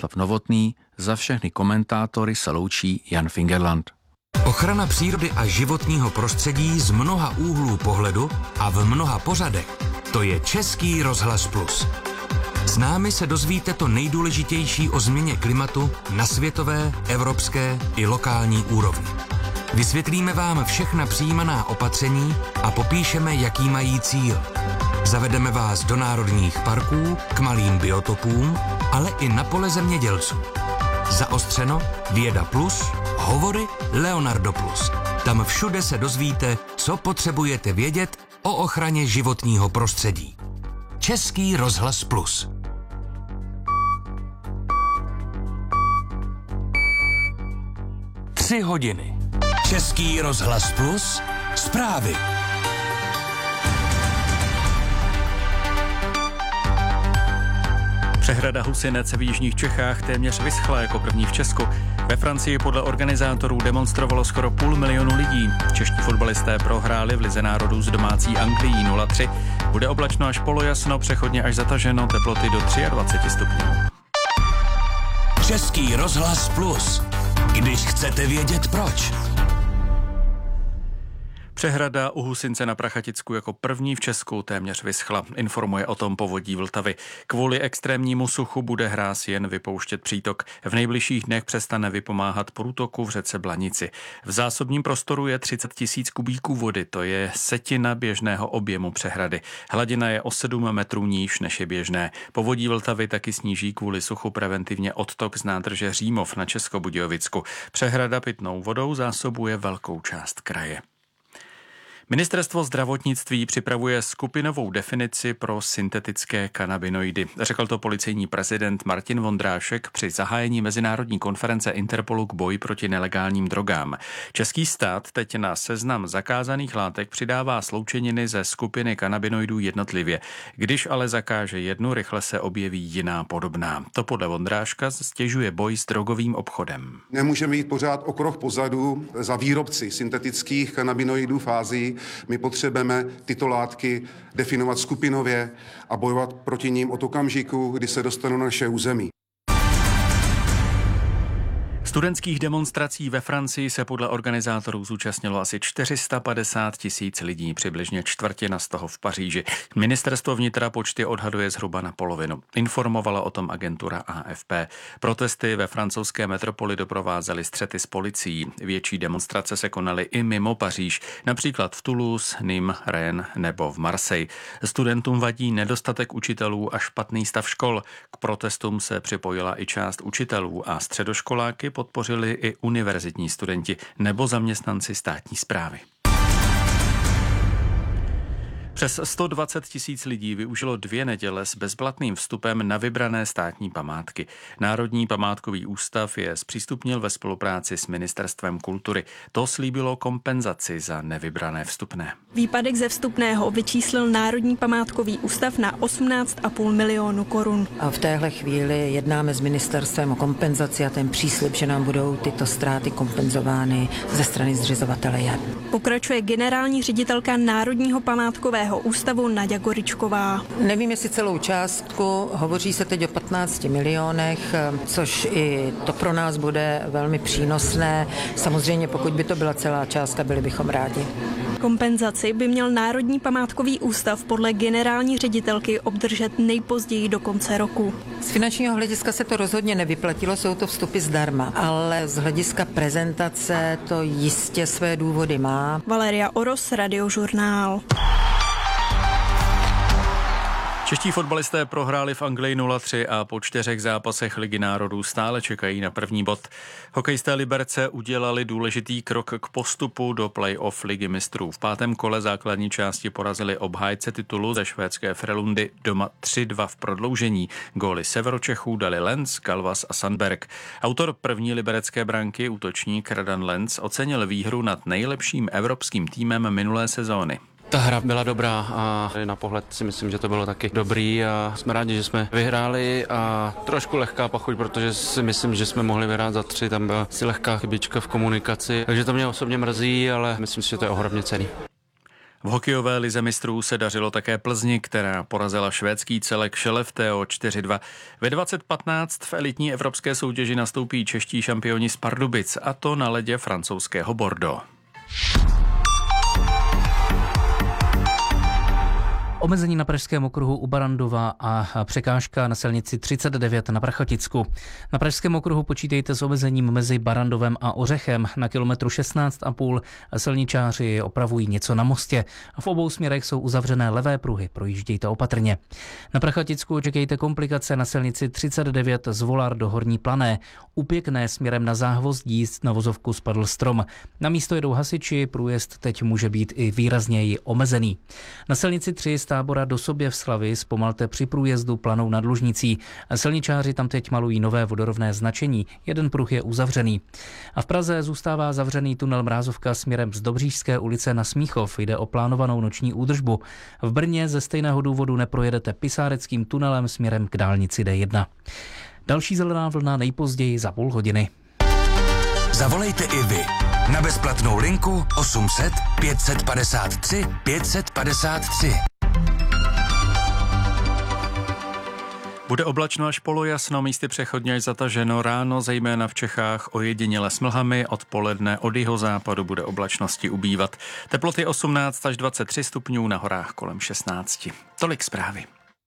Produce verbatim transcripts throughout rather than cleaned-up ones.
Novotný, za všechny komentátory se loučí Jan Fingerland. Ochrana přírody a životního prostředí z mnoha úhlů pohledu a v mnoha pořadech. To je Český rozhlas Plus. S námi se dozvíte to nejdůležitější o změně klimatu na světové, evropské i lokální úrovni. Vysvětlíme vám všechna přijímaná opatření a popíšeme, jaký mají cíl. Zavedeme vás do národních parků, k malým biotopům, ale i na pole zemědělců. Zaostřeno, Věda Plus, hovory Leonardo Plus. Tam všude se dozvíte, co potřebujete vědět o ochraně životního prostředí. Český rozhlas Plus. Tři hodiny. Český rozhlas Plus. Zprávy. Přehrada Husinec v jižních Čechách téměř vyschla jako první v Česku. Ve Francii podle organizátorů demonstrovalo skoro půl milionu lidí. Čeští fotbalisté prohráli v Lize národů s domácí Anglií nula tři. Bude oblačno až polojasno, přechodně až zataženo, teploty do dvacet tři stupňů. Český rozhlas Plus. Když chcete vědět proč. Přehrada u Husince na Prachaticku jako první v Česku téměř vyschla. Informuje o tom Povodí Vltavy. Kvůli extrémnímu suchu bude hráz jen vypouštět přítok. V nejbližších dnech přestane vypomáhat průtoku v řece Blanici. V zásobním prostoru je třicet tisíc kubíků vody, to je setina běžného objemu přehrady. Hladina je o sedm metrů níž, než je běžné. Povodí Vltavy taky sníží kvůli suchu preventivně odtok z nádrže Římov na Českobudějovicku. Přehrada pitnou vodou zásobuje velkou část kraje. Ministerstvo zdravotnictví připravuje skupinovou definici pro syntetické kanabinoidy. Řekl to policejní prezident Martin Vondrášek při zahájení mezinárodní konference Interpolu k boji proti nelegálním drogám. Český stát teď na seznam zakázaných látek přidává sloučeniny ze skupiny kanabinoidů jednotlivě. Když ale zakáže jednu, rychle se objeví jiná podobná. To podle Vondráška stěžuje boj s drogovým obchodem. Nemůžeme jít pořád o krok pozadu za výrobci syntetických kanabinoidů fází. My potřebujeme tyto látky definovat skupinově a bojovat proti nim od okamžiku, kdy se dostanou na naše území. Studentských demonstrací ve Francii se podle organizátorů zúčastnilo asi čtyři sta padesát tisíc lidí, přibližně čtvrtina z toho v Paříži. Ministerstvo vnitra počty odhaduje zhruba na polovinu. Informovala o tom agentura A F P. Protesty ve francouzské metropoli doprovázely střety s policií. Větší demonstrace se konaly i mimo Paříž, například v Toulouse, Nîmes, Rennes nebo v Marseille. Studentům vadí nedostatek učitelů a špatný stav škol. K protestům se připojila i část učitelů a středoškoláky podpořili i univerzitní studenti nebo zaměstnanci státní správy. Přes sto dvacet tisíc lidí využilo dvě neděle s bezplatným vstupem na vybrané státní památky. Národní památkový ústav je zpřístupnil ve spolupráci s Ministerstvem kultury. To slíbilo kompenzaci za nevybrané vstupné. Výpadek ze vstupného vyčíslil Národní památkový ústav na osmnáct a půl milionu korun. A v téhle chvíli jednáme s ministerstvem o kompenzaci a ten příslib, že nám budou tyto ztráty kompenzovány ze strany zřizovatele Jan. Pokračuje generální ředitelka Národního památkového ústavu Naďa Goričková. Nevím, jestli celou částku, hovoří se teď o patnácti milionech, což i to pro nás bude velmi přínosné. Samozřejmě, pokud by to byla celá částka, byli bychom rádi. Kompenzaci by měl Národní památkový ústav podle generální ředitelky obdržet nejpozději do konce roku. Z finančního hlediska se to rozhodně nevyplatilo, jsou to vstupy zdarma, ale z hlediska prezentace to jistě své důvody má. Valeria Oros, Radiožurnál. Čeští fotbalisté prohráli v Anglii nula tři a po čtyřech zápasech Ligy národů stále čekají na první bod. Hokejisté Liberce udělali důležitý krok k postupu do play-off Ligy mistrů. V pátém kole základní části porazili obhájce titulu ze švédské Frölundy doma tři dva v prodloužení. Góly Severočechů dali Lenz, Galvas a Sandberg. Autor první liberecké branky, útočník Radan Lenz, ocenil výhru nad nejlepším evropským týmem minulé sezóny. Ta hra byla dobrá a na pohled si myslím, že to bylo taky dobrý a jsme rádi, že jsme vyhráli a trošku lehká pachuť, protože si myslím, že jsme mohli vyhrát za tři, tam byla si lehká chybička v komunikaci, takže to mě osobně mrzí, ale myslím si, že to je ohromně cenný. V hokejové lize mistrů se dařilo také Plzni, která porazila švédský celek Skellefteå čtyři dva. Ve dvacet patnáct v elitní evropské soutěži nastoupí čeští šampioni z Pardubic, a to na ledě francouzského Bordeaux. Omezení na pražském okruhu u Barandova a překážka na silnici třicet devět na Prachaticku. Na pražském okruhu počítejte s omezením mezi Barandovem a Ořechem. Na kilometru šestnáct a půl silničáři opravují něco na mostě. V obou směrech jsou uzavřené levé pruhy, projíždějte opatrně. Na Prachaticku očekejte komplikace na silnici třicet devět z Volar do Horní Plané. U Pěkné směrem na Záhvozdí na vozovku spadl strom. Na místo jedou hasiči, průjezd teď může být i výrazněji omezený. Na silnici tři z Tábora do Soběvslavy zpomalte při průjezdu Planou nad Lužnicí. Silničáři tam teď malují nové vodorovné značení. Jeden pruh je uzavřený. A v Praze zůstává zavřený tunel Mrázovka směrem z Dobříšské ulice na Smíchov. Jde o plánovanou noční údržbu. V Brně ze stejného důvodu neprojedete Pisáreckým tunelem směrem k dálnici D jedna. Další zelená vlna nejpozději za půl hodiny. Zavolejte i vy na bezplatnou linku osm set pět set padesát tři pět set padesát tři. Bude oblačno až polojasno, místy přechodně až zataženo, ráno zejména v Čechách ojediněle s mlhami, odpoledne od jihozápadu bude oblačnosti ubývat. Teploty osmnáct až dvacet tři stupňů, na horách kolem šestnáct. Tolik zprávy.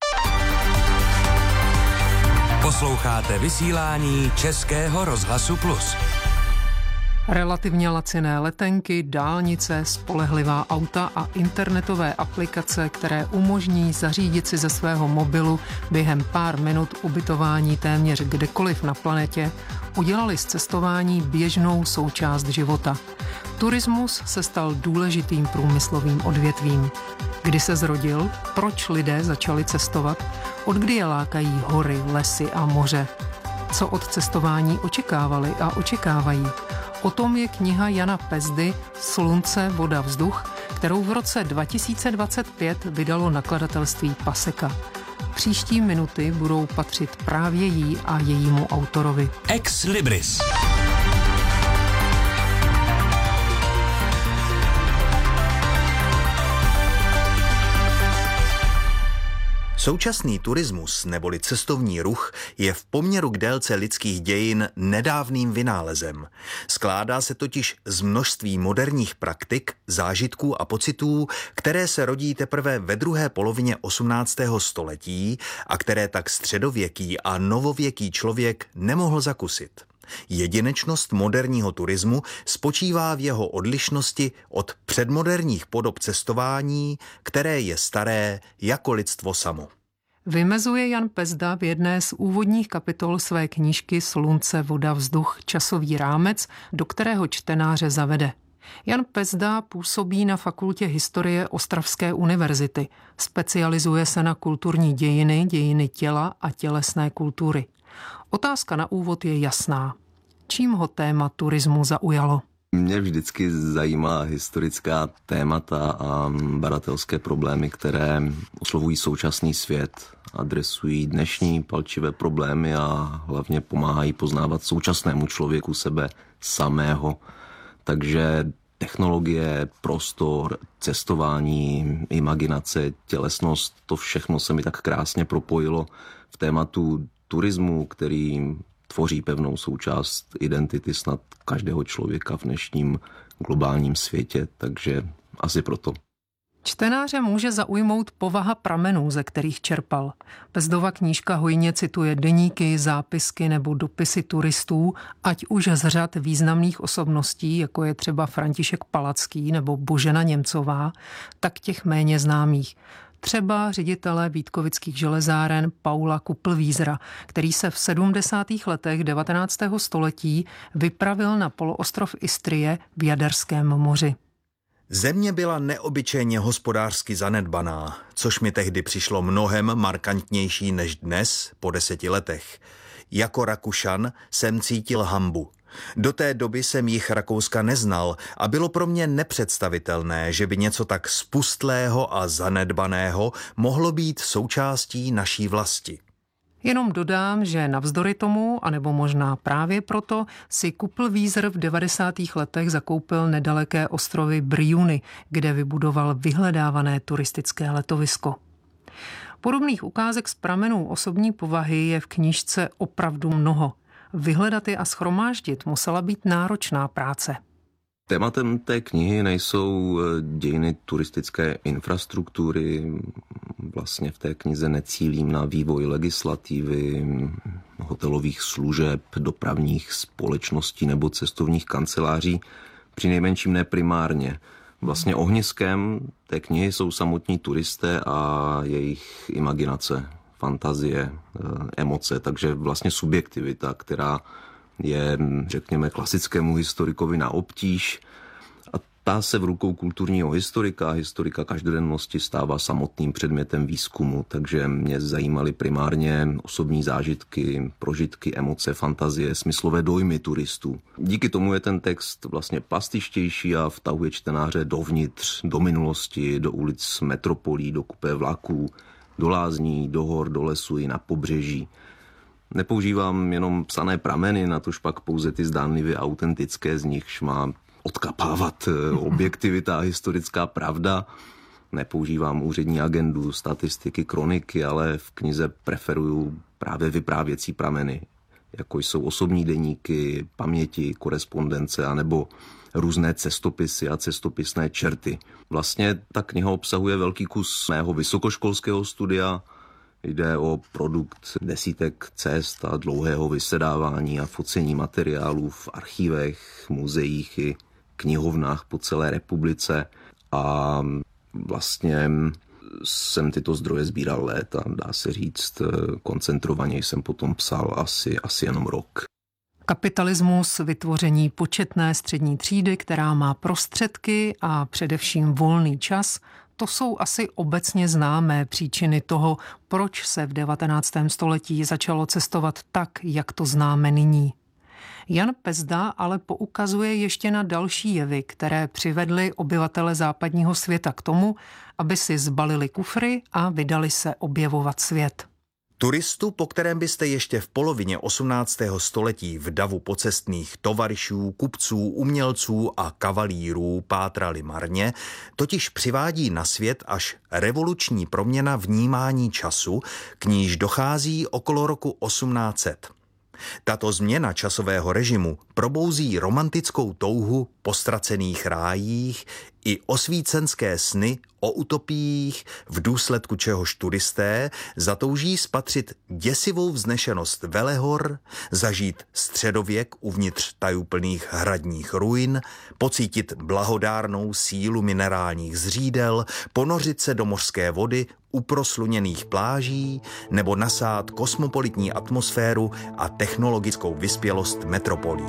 Posloucháte vysílání Českého rozhlasu Plus. Relativně laciné letenky, dálnice, spolehlivá auta a internetové aplikace, které umožní zařídit si ze svého mobilu během pár minut ubytování téměř kdekoliv na planetě, udělali z cestování běžnou součást života. Turismus se stal důležitým průmyslovým odvětvím. Kdy se zrodil? Proč lidé začali cestovat? Odkdy je lákají hory, lesy a moře? Co od cestování očekávali a očekávají? O tom je kniha Jana Pezdy Slunce, voda, vzduch, kterou v roce dva tisíce dvacet pět vydalo nakladatelství Paseka. Příští minuty budou patřit právě jí a jejímu autorovi. Ex Libris. Současný turismus neboli cestovní ruch je v poměru k délce lidských dějin nedávným vynálezem. Skládá se totiž z množství moderních praktik, zážitků a pocitů, které se rodí teprve ve druhé polovině osmnáctého století a které tak středověký a novověký člověk nemohl zakusit. Jedinečnost moderního turismu spočívá v jeho odlišnosti od předmoderních podob cestování, které je staré jako lidstvo samo. Vymezuje Jan Pezda v jedné z úvodních kapitol své knížky Slunce, voda, vzduch, časový rámec, do kterého čtenáře zavede. Jan Pezda působí na fakultě historie Ostravské univerzity. Specializuje se na kulturní dějiny, dějiny těla a tělesné kultury. Otázka na úvod je jasná. Čím ho téma turismu zaujalo? Mě vždycky zajímá historická témata a badatelské problémy, které oslovují současný svět, adresují dnešní palčivé problémy a hlavně pomáhají poznávat současnému člověku sebe samého. Takže technologie, prostor, cestování, imaginace, tělesnost, to všechno se mi tak krásně propojilo v tématu turismu, který tvoří pevnou součást identity snad každého člověka v dnešním globálním světě, takže asi proto. Čtenáře může zaujmout povaha pramenů, ze kterých čerpal. Pezdova knížka hojně cituje deníky, zápisky nebo dopisy turistů, ať už z řad významných osobností, jako je třeba František Palacký nebo Božena Němcová, tak těch méně známých. Třeba ředitele Vítkovických železáren Paula Kuplvízra, který se v sedmdesátých letech devatenáctého století vypravil na poloostrov Istrie v Jaderském moři. Země byla neobyčejně hospodářsky zanedbaná, což mi tehdy přišlo mnohem markantnější než dnes po deseti letech. Jako Rakušan jsem cítil hanbu. Do té doby jsem jich Rakouska neznal a bylo pro mě nepředstavitelné, že by něco tak spustlého a zanedbaného mohlo být součástí naší vlasti. Jenom dodám, že navzdory tomu, anebo možná právě proto, si Kupelwieser v devadesátých letech zakoupil nedaleké ostrovy Briouny, kde vybudoval vyhledávané turistické letovisko. Podobných ukázek z pramenů osobní povahy je v knížce opravdu mnoho. Vyhledat je a shromáždit musela být náročná práce. Tématem té knihy nejsou dějiny turistické infrastruktury. Vlastně v té knize necílím na vývoj legislativy, hotelových služeb, dopravních společností nebo cestovních kanceláří. Přinejmenším ne primárně. Vlastně ohniskem té knihy jsou samotní turisté a jejich imaginace, fantazie, emoce, takže vlastně subjektivita, která je, řekněme, klasickému historikovi na obtíž a ta se v rukou kulturního historika, historika každodennosti stává samotným předmětem výzkumu, takže mě zajímaly primárně osobní zážitky, prožitky, emoce, fantazie, smyslové dojmy turistů. Díky tomu je ten text vlastně plastičtější a vtahuje čtenáře dovnitř, do minulosti, do ulic metropolí, do kupé vlaků, do lázní, do hor, do lesu i na pobřeží. Nepoužívám jenom psané prameny, natož pak pouze ty zdánlivě autentické, z nichž má odkapávat objektivita a historická pravda. Nepoužívám úřední agendu, statistiky, kroniky, ale v knize preferuju právě vyprávěcí prameny, jako jsou osobní deníky, paměti, korespondence anebo různé cestopisy a cestopisné čerty. Vlastně ta kniha obsahuje velký kus mého vysokoškolského studia. Jde o produkt desítek cest a dlouhého vysedávání a focení materiálů v archívech, muzeích i knihovnách po celé republice a vlastně jsem tyto zdroje sbíral léta, dá se říct, koncentrovaně jsem potom psal asi, asi jenom rok. Kapitalismus, vytvoření početné střední třídy, která má prostředky a především volný čas, to jsou asi obecně známé příčiny toho, proč se v devatenáctém století začalo cestovat tak, jak to známe nyní. Jan Pezda ale poukazuje ještě na další jevy, které přivedly obyvatele západního světa k tomu, aby si zbalili kufry a vydali se objevovat svět. Turistu, po kterém byste ještě v polovině osmnáctého století v davu pocestných tovaryšů, kupců, umělců a kavalírů pátrali marně, totiž přivádí na svět až revoluční proměna vnímání času, k níž dochází okolo roku osmnáct set. Tato změna časového režimu probouzí romantickou touhu po ztracených rájích i osvícenské sny o utopiích, v důsledku čehož turisté zatouží spatřit děsivou vznešenost velehor, zažít středověk uvnitř tajuplných hradních ruin, pocítit blahodárnou sílu minerálních zřídel, ponořit se do mořské vody u prosluněných pláží nebo nasát kosmopolitní atmosféru a technologickou vyspělost metropolí.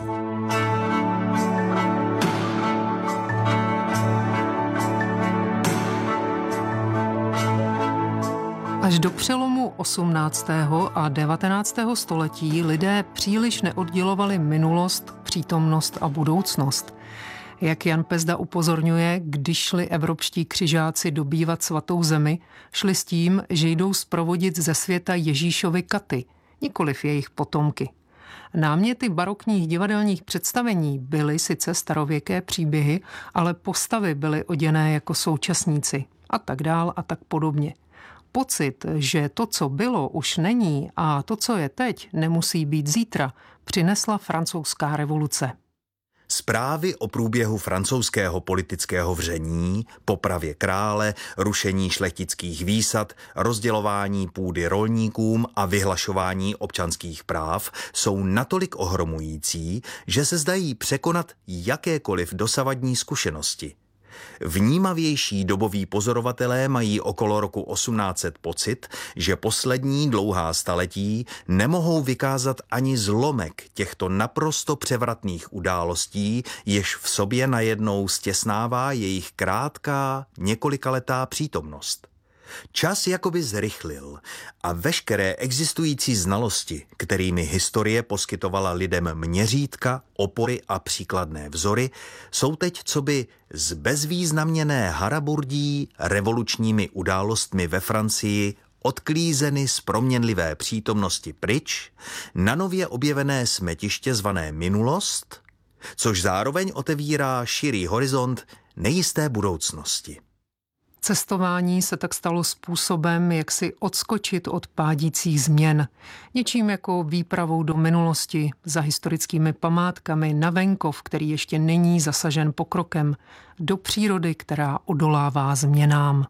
Až do přelomu osmnáctého a devatenáctého století lidé příliš neoddělovali minulost, přítomnost a budoucnost. Jak Jan Pezda upozorňuje, když šli evropští křižáci dobývat svatou zemi, šli s tím, že jdou zprovodit ze světa Ježíšovy katy, nikoliv jejich potomky. Náměty barokních divadelních představení byly sice starověké příběhy, ale postavy byly oděné jako současníci a tak dál a tak podobně. Pocit, že to, co bylo, už není a to, co je teď, nemusí být zítra, přinesla francouzská revoluce. Zprávy o průběhu francouzského politického vření, popravě krále, rušení šlechtických výsad, rozdělování půdy rolníkům a vyhlašování občanských práv jsou natolik ohromující, že se zdají překonat jakékoliv dosavadní zkušenosti. Vnímavější doboví pozorovatelé mají okolo roku osmnáct set pocit, že poslední dlouhá staletí nemohou vykázat ani zlomek těchto naprosto převratných událostí, jež v sobě najednou stěsnává jejich krátká, několikaletá přítomnost. Čas jakoby zrychlil a veškeré existující znalosti, kterými historie poskytovala lidem měřítka, opory a příkladné vzory, jsou teď coby zbezvýznamněné haraburdí revolučními událostmi ve Francii odklízeny z proměnlivé přítomnosti pryč na nově objevené smetiště zvané minulost, což zároveň otevírá širý horizont nejisté budoucnosti. Cestování se tak stalo způsobem, jak si odskočit od pádících změn. Něčím jako výpravou do minulosti, za historickými památkami, na venkov, který ještě není zasažen pokrokem, do přírody, která odolává změnám.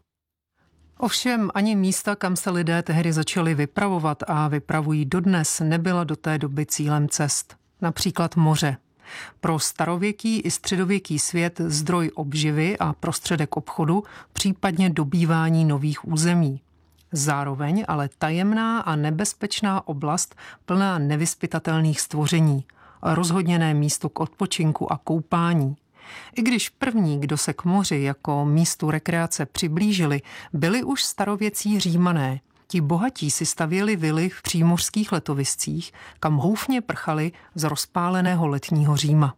Ovšem ani místa, kam se lidé tehdy začali vypravovat a vypravují dodnes, nebyla do té doby cílem cest. Například moře. Pro starověký i středověký svět zdroj obživy a prostředek obchodu, případně dobývání nových území. Zároveň ale tajemná a nebezpečná oblast plná nevyzpytatelných stvoření, rozhodněné místo k odpočinku a koupání. I když první, kdo se k moři jako místu rekreace přiblížili, byli už starověcí Římané. Ti bohatí si stavěli vily v přímořských letoviscích, kam houfně prchali z rozpáleného letního Říma.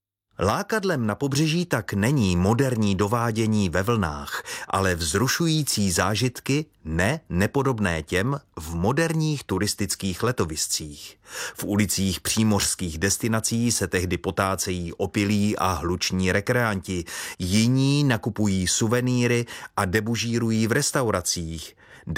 Lákadlem na pobřeží tak není moderní dovádění ve vlnách, ale vzrušující zážitky ne nepodobné těm v moderních turistických letoviscích. V ulicích přímořských destinací se tehdy potácejí opilí a hluční rekreanti, jiní nakupují suvenýry a debužírují v restauracích.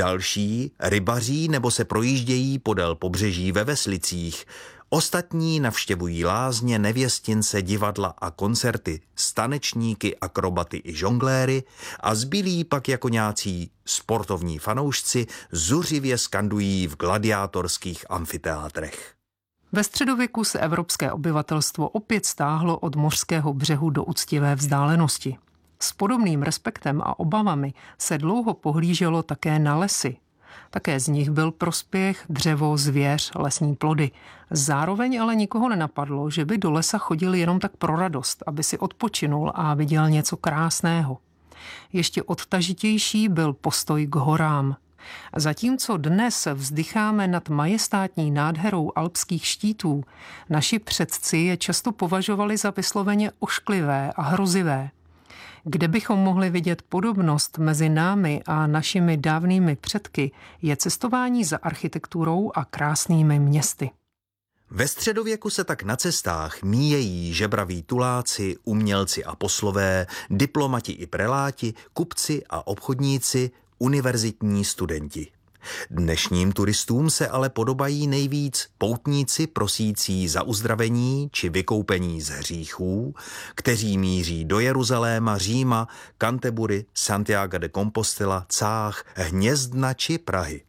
Další rybaří nebo se projíždějí podél pobřeží ve veslicích. Ostatní navštěvují lázně, nevěstince, divadla a koncerty, stanečníky, akrobaty i žongléry a zbylí pak jako nějací sportovní fanoušci zuřivě skandují v gladiátorských amfiteátrech. Ve středověku se evropské obyvatelstvo opět stáhlo od mořského břehu do úctivé vzdálenosti. S podobným respektem a obavami se dlouho pohlíželo také na lesy. Také z nich byl prospěch, dřevo, zvěř, lesní plody. Zároveň ale nikoho nenapadlo, že by do lesa chodil jenom tak pro radost, aby si odpočinul a viděl něco krásného. Ještě odtažitější byl postoj k horám. Zatímco dnes vzdycháme nad majestátní nádherou alpských štítů, naši předci je často považovali za vysloveně ošklivé a hrozivé. Kde bychom mohli vidět podobnost mezi námi a našimi dávnými předky, je cestování za architekturou a krásnými městy. Ve středověku se tak na cestách míjejí žebraví tuláci, umělci a poslové, diplomati i preláti, kupci a obchodníci, univerzitní studenti. Dnešním turistům se ale podobají nejvíc poutníci prosící za uzdravení či vykoupení z hříchů, kteří míří do Jeruzaléma, Říma, Canterbury, Santiago de Compostela, Cách, Hnězdna či Prahy.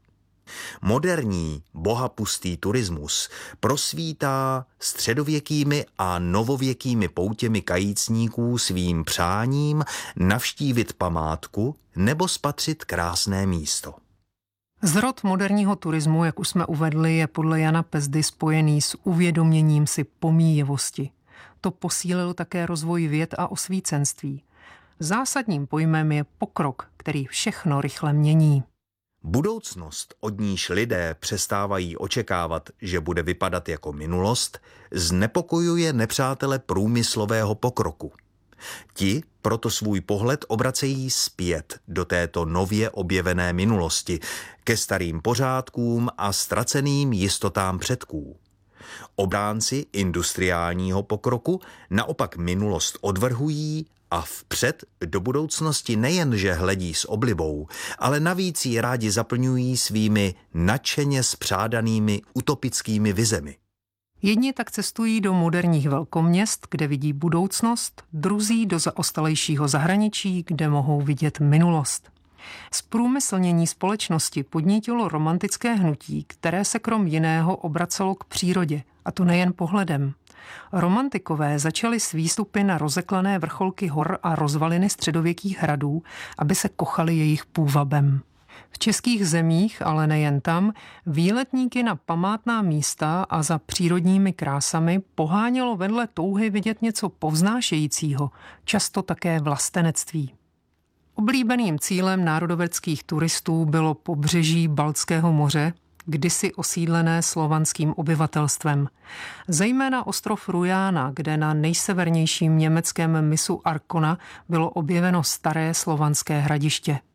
Moderní, bohapustý turismus prosvítá středověkými a novověkými poutěmi kajícníků svým přáním navštívit památku nebo spatřit krásné místo. Zrod moderního turismu, jak už jsme uvedli, je podle Jana Pezdy spojený s uvědoměním si pomíjivosti. To posílilo také rozvoj věd a osvícenství. Zásadním pojmem je pokrok, který všechno rychle mění. Budoucnost, od níž lidé přestávají očekávat, že bude vypadat jako minulost, znepokojuje nepřátele průmyslového pokroku. Ti proto svůj pohled obracejí zpět do této nově objevené minulosti, ke starým pořádkům a ztraceným jistotám předků. Obránci industriálního pokroku naopak minulost odvrhují a vpřed do budoucnosti nejenže hledí s oblibou, ale navíc ji rádi zaplňují svými nadšeně spřádanými utopickými vizemi. Jedni tak cestují do moderních velkoměst, kde vidí budoucnost, druzí do zaostalejšího zahraničí, kde mohou vidět minulost. Zprůmyslnění společnosti podnítilo romantické hnutí, které se krom jiného obracelo k přírodě, a to nejen pohledem. Romantikové začali s výstupy na rozeklané vrcholky hor a rozvaliny středověkých hradů, aby se kochali jejich půvabem. V českých zemích, ale nejen tam, výletníky na památná místa a za přírodními krásami pohánělo vedle touhy vidět něco povznášejícího, často také vlastenectví. Oblíbeným cílem národoveckých turistů bylo pobřeží Baltského moře, kdysi osídlené slovanským obyvatelstvem. Zejména ostrov Rujána, kde na nejsevernějším německém mysu Arkona bylo objeveno staré slovanské hradiště.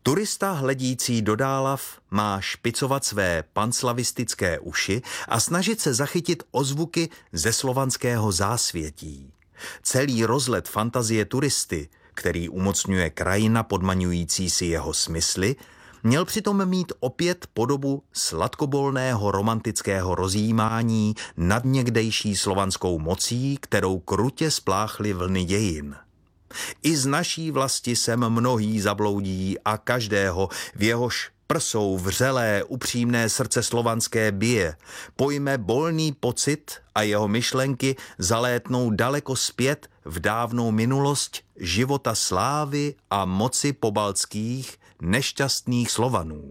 Turista hledící do dálav má špicovat své panslavistické uši a snažit se zachytit ozvuky ze slovanského zásvětí. Celý rozlet fantazie turisty, který umocňuje krajina podmaňující si jeho smysly, měl přitom mít opět podobu sladkobolného romantického rozjímání nad někdejší slovanskou mocí, kterou krutě spláchly vlny dějin. I z naší vlasti sem mnohý zabloudí a každého, v jehož prsou vřelé, upřímné srdce slovanské bije, pojme bolný pocit a jeho myšlenky zalétnou daleko zpět v dávnou minulost života slávy a moci pobaltských nešťastných Slovanů.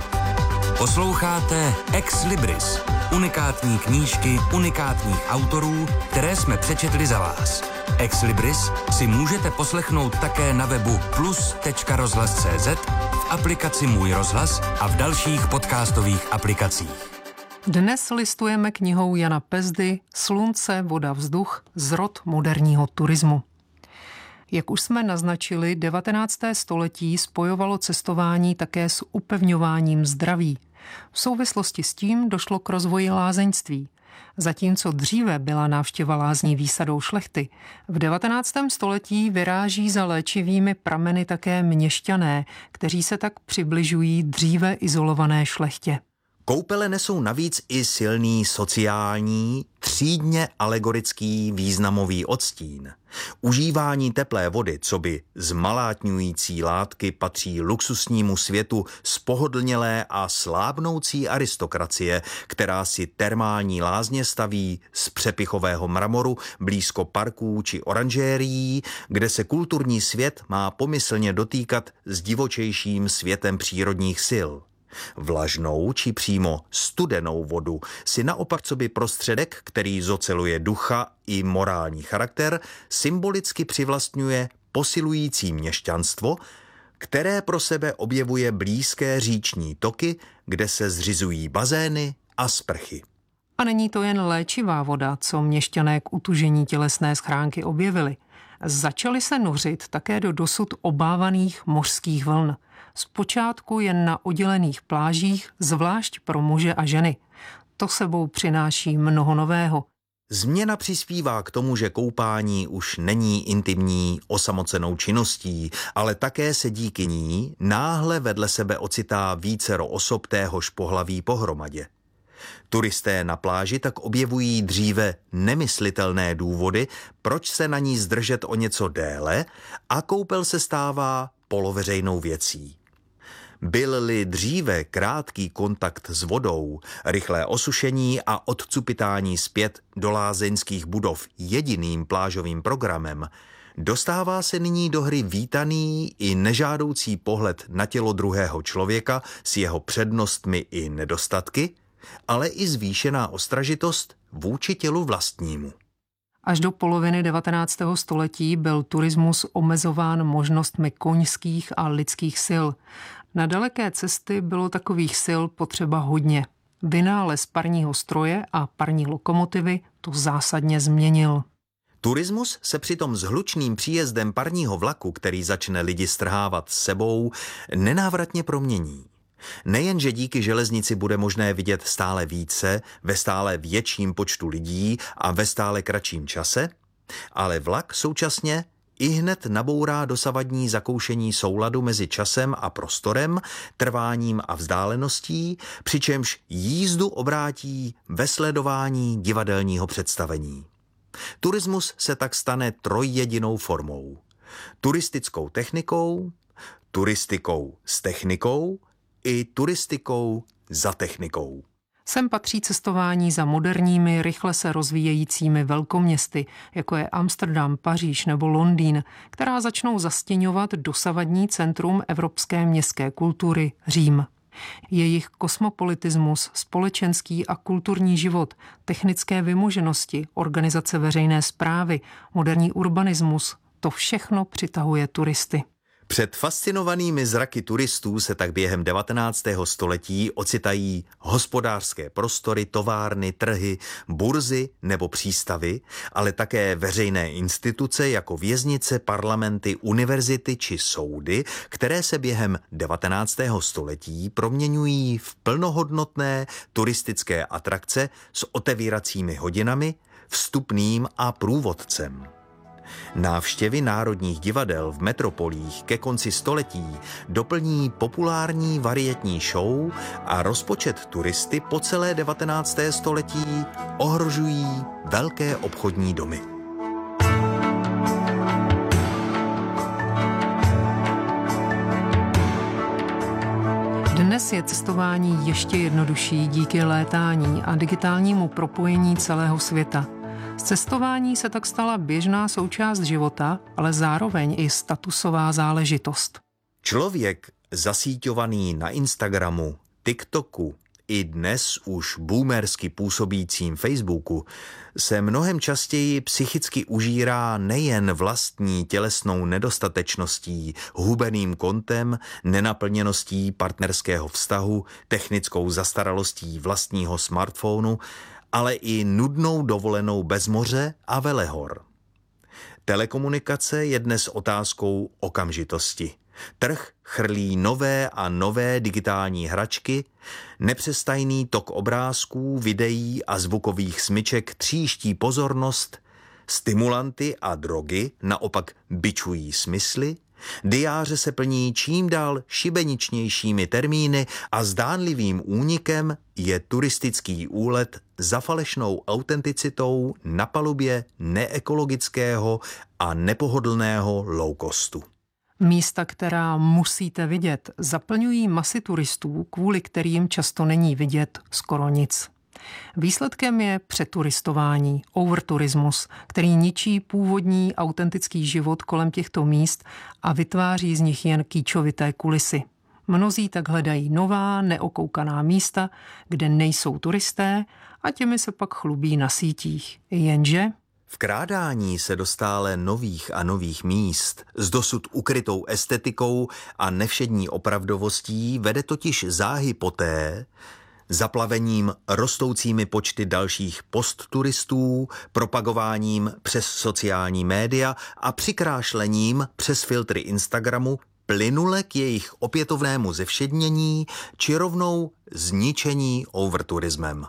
Posloucháte Ex Libris, unikátní knížky unikátních autorů, které jsme přečetli za vás. Ex Libris si můžete poslechnout také na webu plus tečka rozhlas tečka cé zet, v aplikaci Můj rozhlas a v dalších podcastových aplikacích. Dnes listujeme knihou Jana Pezdy Slunce, voda, vzduch, zrod moderního turismu. Jak už jsme naznačili, devatenácté století spojovalo cestování také s upevňováním zdraví. V souvislosti s tím došlo k rozvoji lázeňství. Zatímco dříve byla návštěva lázní výsadou šlechty, v devatenáctém století vyráží za léčivými prameny také měšťané, kteří se tak přibližují dříve izolované šlechtě. Koupele nesou navíc i silný sociální, třídně alegorický významový odstín. Užívání teplé vody, coby zmalátňující látky, patří luxusnímu světu spohodlnělé a slábnoucí aristokracie, která si termální lázně staví z přepichového mramoru blízko parků či oranžérií, kde se kulturní svět má pomyslně dotýkat s divočejším světem přírodních sil. Vlažnou či přímo studenou vodu si naopak coby prostředek, který zoceluje ducha i morální charakter, symbolicky přivlastňuje posilující měšťanstvo, které pro sebe objevuje blízké říční toky, kde se zřizují bazény a sprchy. A není to jen léčivá voda, co měšťané k utužení tělesné schránky objevili. Začali se nořit také do dosud obávaných mořských vln. Zpočátku jen na oddělených plážích, zvlášť pro muže a ženy. To sebou přináší mnoho nového. Změna přispívá k tomu, že koupání už není intimní osamocenou činností, ale také se díky ní náhle vedle sebe ocitá vícero osob téhož pohlaví pohromadě. Turisté na pláži tak objevují dříve nemyslitelné důvody, proč se na ní zdržet o něco déle, a koupel se stává poloveřejnou věcí. Byl-li dříve krátký kontakt s vodou, rychlé osušení a odcupitání zpět do lázeňských budov jediným plážovým programem, dostává se nyní do hry vítaný i nežádoucí pohled na tělo druhého člověka s jeho přednostmi i nedostatky, ale i zvýšená ostražitost vůči tělu vlastnímu. Až do poloviny devatenáctého století byl turismus omezován možnostmi koňských a lidských sil. Na daleké cesty bylo takových sil potřeba hodně. Vynález parního stroje a parní lokomotivy to zásadně změnil. Turismus se přitom s hlučným příjezdem parního vlaku, který začne lidi strhávat s sebou, nenávratně promění. Nejenže díky železnici bude možné vidět stále více, ve stále větším počtu lidí a ve stále kratším čase, ale vlak současně ihned nabourá dosavadní zakoušení souladu mezi časem a prostorem, trváním a vzdáleností, přičemž jízdu obrátí ve sledování divadelního představení. Turismus se tak stane trojjedinou formou. Turistickou technikou, turistikou s technikou i turistikou za technikou. Sem patří cestování za moderními, rychle se rozvíjejícími velkoměsty, jako je Amsterdam, Paříž nebo Londýn, která začnou zastěňovat dosavadní centrum evropské městské kultury Řím. Jejich kosmopolitismus, společenský a kulturní život, technické vymoženosti, organizace veřejné správy, moderní urbanismus, to všechno přitahuje turisty. Před fascinovanými zraky turistů se tak během devatenáctého století ocitají hospodářské prostory, továrny, trhy, burzy nebo přístavy, ale také veřejné instituce jako věznice, parlamenty, univerzity či soudy, které se během devatenáctého století proměňují v plnohodnotné turistické atrakce s otevíracími hodinami, vstupným a průvodcem. Návštěvy národních divadel v metropolích ke konci století doplní populární varietní show a rozpočet turisty po celé devatenácté století ohrožují velké obchodní domy. Dnes je cestování ještě jednodušší díky létání a digitálnímu propojení celého světa. Z cestování se tak stala běžná součást života, ale zároveň i statusová záležitost. Člověk zasíťovaný na Instagramu, TikToku i dnes už boomersky působícím Facebooku se mnohem častěji psychicky užírá nejen vlastní tělesnou nedostatečností, hubeným kontem, nenaplněností partnerského vztahu, technickou zastaralostí vlastního smartphonu, ale i nudnou dovolenou bez moře a velehor. Telekomunikace je dnes otázkou okamžitosti. Trh chrlí nové a nové digitální hračky, nepřestajný tok obrázků, videí a zvukových smyček tříští pozornost, stimulanty a drogy naopak bičují smysly, diáře se plní čím dál šibeničnějšími termíny a zdánlivým únikem je turistický úlet za falešnou autenticitou na palubě neekologického a nepohodlného low-costu. Místa, která musíte vidět, zaplňují masy turistů, kvůli kterým často není vidět skoro nic. Výsledkem je přeturistování, overturismus, který ničí původní autentický život kolem těchto míst a vytváří z nich jen kýčovité kulisy. Mnozí tak hledají nová, neokoukaná místa, kde nejsou turisté a těmi se pak chlubí na sítích. Jenže Vkrádání se do stále nových a nových míst s dosud ukrytou estetikou a nevšední opravdovostí vede totiž záhy poté, zaplavením rostoucími počty dalších postturistů, propagováním přes sociální média a přikrášlením přes filtry Instagramu plynule k jejich opětovnému zevšednění či rovnou zničení overturismem.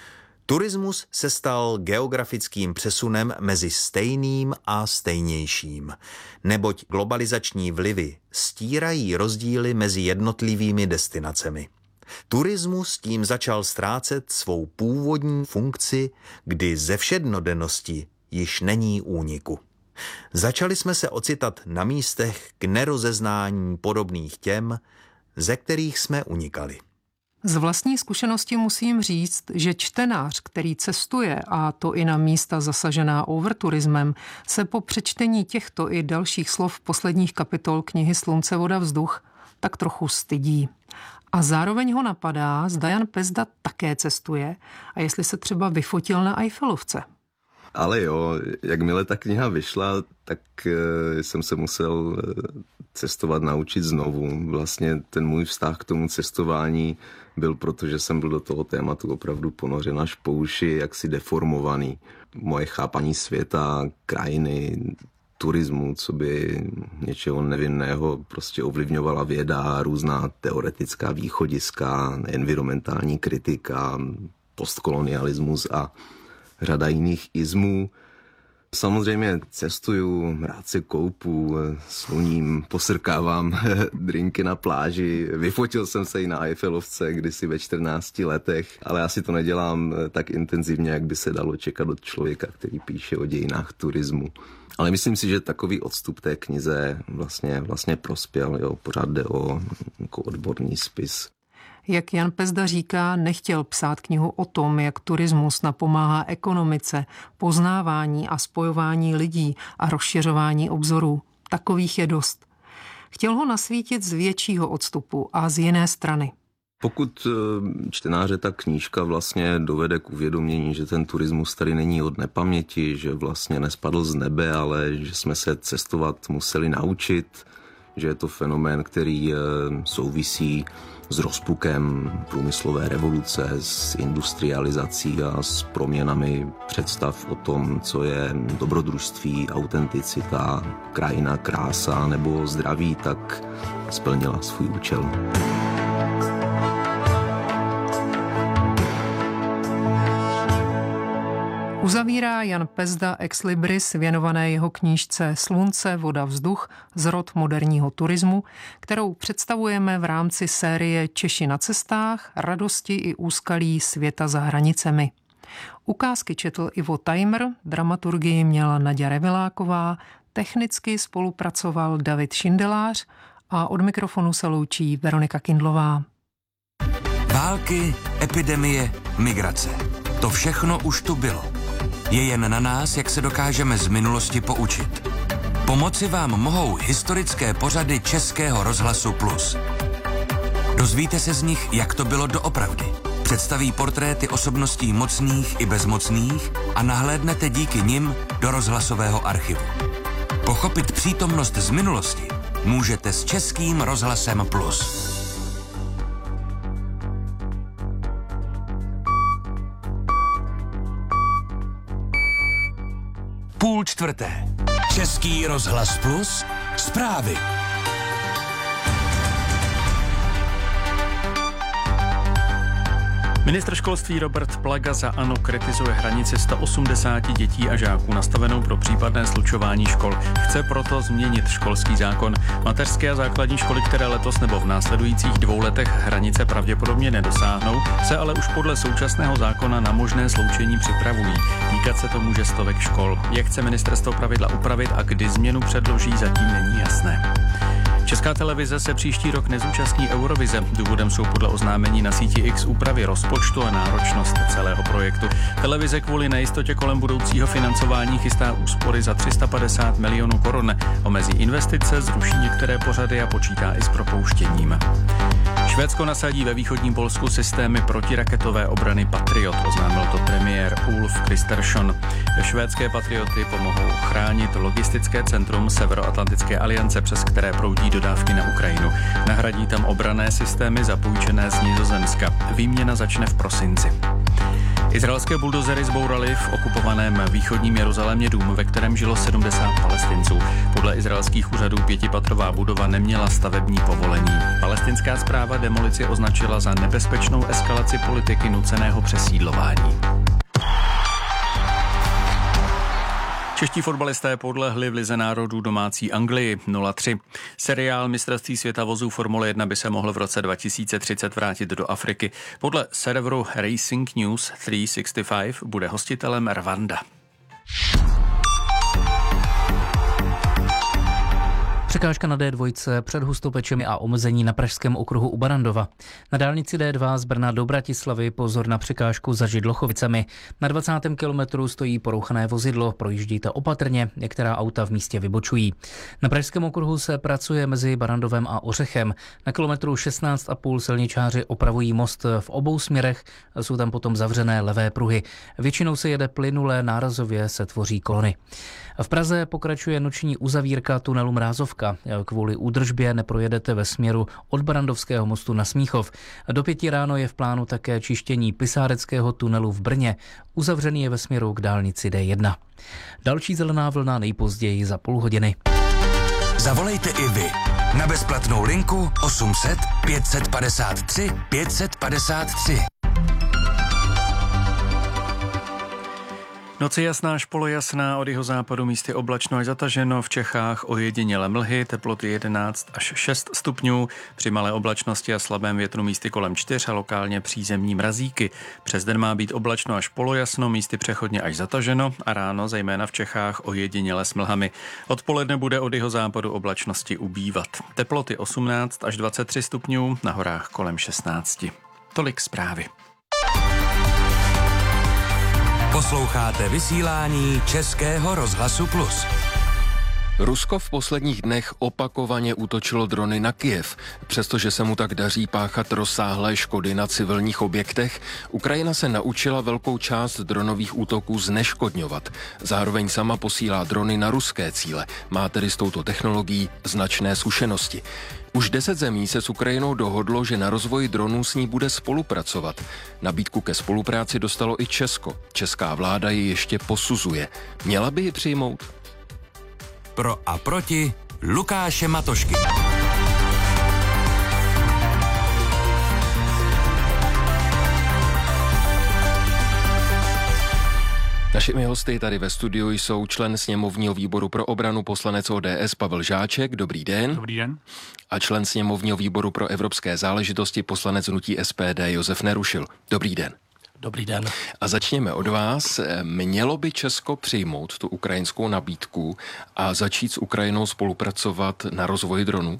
Turismus se stal geografickým přesunem mezi stejným a stejnějším, neboť globalizační vlivy stírají rozdíly mezi jednotlivými destinacemi. Turismus tím začal ztrácet svou původní funkci, kdy ze všednodennosti již není úniku. Začali jsme se ocitat na místech k nerozeznání podobných těm, ze kterých jsme unikali. Z vlastní zkušenosti musím říct, že čtenář, který cestuje, a to i na místa zasažená overturismem, se po přečtení těchto i dalších slov posledních kapitol knihy Slunce, voda, vzduch tak trochu stydí. A zároveň ho napadá, zda Jan Pezda také cestuje a jestli se třeba vyfotil na Eiffelovce. Ale jo, jakmile ta kniha vyšla, tak jsem se musel cestovat naučit znovu. Vlastně ten můj vztah k tomu cestování byl, protože jsem byl do toho tématu opravdu ponořen až po uši, jaksi deformovaný. Moje chápaní světa, krajiny, turismu, co by něčeho nevinného prostě ovlivňovala věda, různá teoretická východiska, environmentální kritika, postkolonialismus a řada jiných izmů. Samozřejmě cestuju, rád se koupu, sluním, posrkávám drinky na pláži. Vyfotil jsem se i na Eiffelovce kdysi ve čtrnácti letech, ale já si to nedělám tak intenzivně, jak by se dalo čekat od člověka, který píše o dějinách turismu. Ale myslím si, že takový odstup té knize vlastně, vlastně prospěl. Jo. Pořád jde o jako odborný spis. Jak Jan Pezda říká, nechtěl psát knihu o tom, jak turismus napomáhá ekonomice, poznávání a spojování lidí a rozšiřování obzorů. Takových je dost. Chtěl ho nasvítit z většího odstupu a z jiné strany. Pokud čtenáře ta knížka vlastně dovede k uvědomění, že ten turismus tady není od nepaměti, že vlastně nespadl z nebe, ale že jsme se cestovat museli naučit, že je to fenomén, který souvisí s rozpukem průmyslové revoluce, s industrializací a s proměnami představ o tom, co je dobrodružství, autenticita, krajina, krása nebo zdraví, tak splnila svůj účel. Uzavírá Jan Pezda Ex Libris věnované jeho knížce Slunce, voda, vzduch, zrod moderního turismu, kterou představujeme v rámci série Češi na cestách, radosti i úskalí světa za hranicemi. Ukázky četl Ivo Tajmr, dramaturgii měla Naďa Reveláková, technicky spolupracoval David Šindelář a od mikrofonu se loučí Veronika Kindlová. Války, epidemie, migrace. To všechno už tu bylo. Je jen na nás, jak se dokážeme z minulosti poučit. Pomoci vám mohou historické pořady Českého rozhlasu Plus. Dozvíte se z nich, jak to bylo doopravdy. Představí portréty osobností mocných i bezmocných a nahlédnete díky nim do rozhlasového archivu. Pochopit přítomnost z minulosti můžete s Českým rozhlasem Plus. Půl čtvrté. Český rozhlas Plus. Zprávy. Ministr školství Robert Plaga za ANO kritizuje hranici sto osmdesát dětí a žáků nastavenou pro případné slučování škol. Chce proto změnit školský zákon. Mateřské a základní školy, které letos nebo v následujících dvou letech hranice pravděpodobně nedosáhnou, se ale už podle současného zákona na možné sloučení připravují. Týkat se to může stovek škol. Jak chce ministerstvo pravidla upravit a kdy změnu předloží, zatím není jasné. Česká televize se příští rok nezúčastní Eurovize. Důvodem jsou podle oznámení na síti X úpravy rozpočtu a náročnost celého projektu. Televize kvůli nejistotě kolem budoucího financování chystá úspory za tři sta padesát milionů korun. Omezí investice, zruší některé pořady a počítá i s propouštěním. Švédsko nasadí ve východním Polsku systémy protiraketové obrany Patriot, oznámil to premiér Ulf Kristersson. Švédské Patrioty pomohou chránit logistické centrum Severoatlantické aliance, přes které proudí dodávky na Ukrajinu. Nahradí tam obranné systémy zapůjčené z Nizozemska. Výměna začne v prosinci. Izraelské buldozery zbouraly v okupovaném východním Jeruzalémě dům, ve kterém žilo sedmdesát Palestinců. Podle izraelských úřadů pětipatrová budova neměla stavební povolení. Palestinská správa demolici označila za nebezpečnou eskalaci politiky nuceného přesídlování. Čeští fotbalisté podlehli v lize národů domácí Anglii nula tři. Seriál mistrovství světa vozů Formule jedna by se mohl v roce dva tisíce třicet vrátit do Afriky. Podle serveru Racing News tři set šedesát pět bude hostitelem Rwanda. Překážka na D dva před Hustopečemi a omezení na pražském okruhu u Barandova. Na dálnici D dva z Brna do Bratislavy pozor na překážku za Židlochovicemi. Na dvacátém kilometru stojí porouchané vozidlo, projíždíte opatrně, některá auta v místě vybočují. Na pražském okruhu se pracuje mezi Barandovem a Ořechem. Na kilometru šestnáct a půl silničáři opravují most v obou směrech, jsou tam potom zavřené levé pruhy. Většinou se jede plynulé, nárazově se tvoří kolony. V Praze pokračuje noční uzavírka tunelu Mrázovka. Kvůli údržbě neprojedete ve směru od Barandovského mostu na Smíchov. Do pěti ráno je v plánu také čištění Pisáreckého tunelu v Brně. Uzavřený je ve směru k dálnici D jedna. Další zelená vlna nejpozději za půl hodiny. Zavolejte i vy na bezplatnou linku osm set pět set padesát tři pět set padesát tři. Noci jasná až polojasná, od jihozápadu místy oblačno až zataženo, v Čechách ojediněle mlhy, teploty jedenáct až šest stupňů, při malé oblačnosti a slabém větru místy kolem čtyř a lokálně přízemní mrazíky. Přes den má být oblačno až polojasno, místy přechodně až zataženo a ráno zejména v Čechách ojediněle s mlhami. Odpoledne bude od jihozápadu oblačnosti ubývat. Teploty osmnáct až dvacet tři stupňů, na horách kolem šestnáct. Tolik zprávy. Posloucháte vysílání Českého rozhlasu Plus. Rusko v posledních dnech opakovaně útočilo drony na Kyjev. Přestože se mu tak daří páchat rozsáhlé škody na civilních objektech, Ukrajina se naučila velkou část dronových útoků zneškodňovat. Zároveň sama posílá drony na ruské cíle. Má tedy s touto technologií značné zkušenosti. Už deset zemí se s Ukrajinou dohodlo, že na rozvoji dronů s ní bude spolupracovat. Nabídku ke spolupráci dostalo i Česko. Česká vláda ji ještě posuzuje. Měla by ji přijmout? Pro a proti Lukáše Matošky. Našimi hosty tady ve studiu jsou člen sněmovního výboru pro obranu poslanec O D S Pavel Žáček. Dobrý den. Dobrý den. A člen sněmovního výboru pro evropské záležitosti poslanec hnutí S P D Josef Nerušil. Dobrý den. Dobrý den. A začněme od vás. Mělo by Česko přijmout tu ukrajinskou nabídku a začít s Ukrajinou spolupracovat na rozvoji dronů?